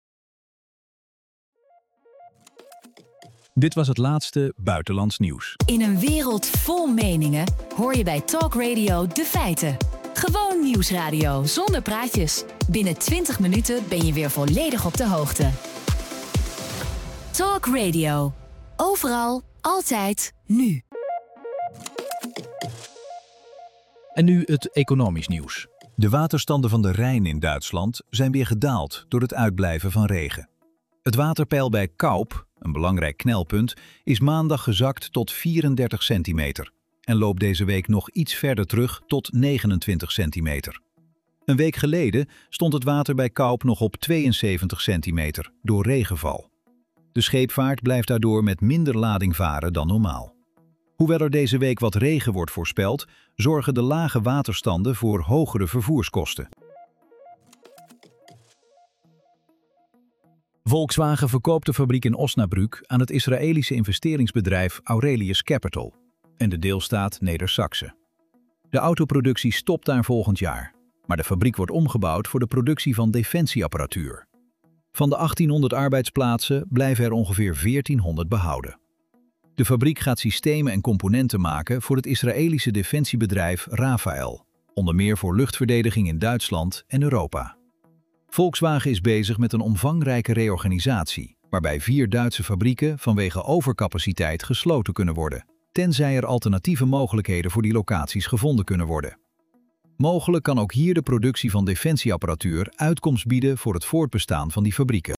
Dit was het laatste buitenlands nieuws. In een wereld vol meningen hoor je bij Talk Radio de feiten. Gewoon nieuwsradio zonder praatjes. Binnen twintig minuten ben je weer volledig op de hoogte. Talk Radio. Overal, altijd, nu. En nu het economisch nieuws. De waterstanden van de Rijn in Duitsland zijn weer gedaald door het uitblijven van regen. Het waterpeil bij Kaup, een belangrijk knelpunt, is maandag gezakt tot vierendertig centimeter en loopt deze week nog iets verder terug tot negenentwintig centimeter. Een week geleden stond het water bij Kaup nog op tweeënzeventig centimeter door regenval. De scheepvaart blijft daardoor met minder lading varen dan normaal. Hoewel er deze week wat regen wordt voorspeld, zorgen de lage waterstanden voor hogere vervoerskosten. Volkswagen verkoopt de fabriek in Osnabrück aan het Israëlische investeringsbedrijf Aurelius Capital en de deelstaat Neder-Saxe. De autoproductie stopt daar volgend jaar, maar de fabriek wordt omgebouwd voor de productie van defensieapparatuur. Van de achttienhonderd arbeidsplaatsen blijven er ongeveer veertienhonderd behouden. De fabriek gaat systemen en componenten maken voor het Israëlische defensiebedrijf Rafael, onder meer voor luchtverdediging in Duitsland en Europa. Volkswagen is bezig met een omvangrijke reorganisatie, waarbij vier Duitse fabrieken vanwege overcapaciteit gesloten kunnen worden, tenzij er alternatieve mogelijkheden voor die locaties gevonden kunnen worden. Mogelijk kan ook hier de productie van defensieapparatuur uitkomst bieden voor het voortbestaan van die fabrieken.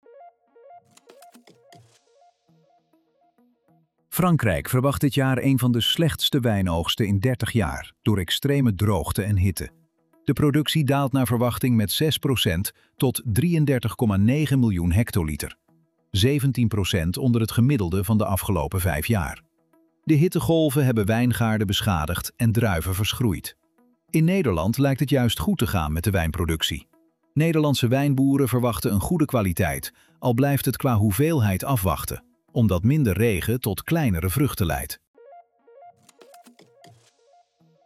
Frankrijk verwacht dit jaar een van de slechtste wijnoogsten in dertig jaar door extreme droogte en hitte. De productie daalt naar verwachting met zes procent tot drieëndertig komma negen miljoen hectoliter. zeventien procent onder het gemiddelde van de afgelopen vijf jaar. De hittegolven hebben wijngaarden beschadigd en druiven verschroeid. In Nederland lijkt het juist goed te gaan met de wijnproductie. Nederlandse wijnboeren verwachten een goede kwaliteit, al blijft het qua hoeveelheid afwachten, omdat minder regen tot kleinere vruchten leidt.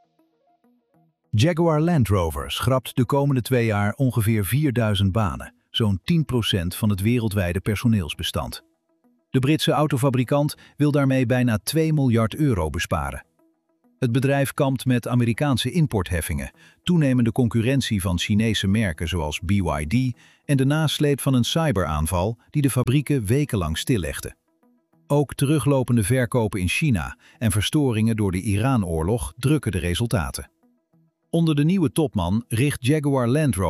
Jaguar Land Rover schrapt de komende twee jaar ongeveer vierduizend banen, zo'n tien procent van het wereldwijde personeelsbestand. De Britse autofabrikant wil daarmee bijna twee miljard euro besparen. Het bedrijf kampt met Amerikaanse importheffingen, toenemende concurrentie van Chinese merken zoals B Y D en de nasleep van een cyberaanval die de fabrieken wekenlang stillegde. Ook teruglopende verkopen in China en verstoringen door de Iran-oorlog drukken de resultaten. Onder de nieuwe topman richt Jaguar Land Rover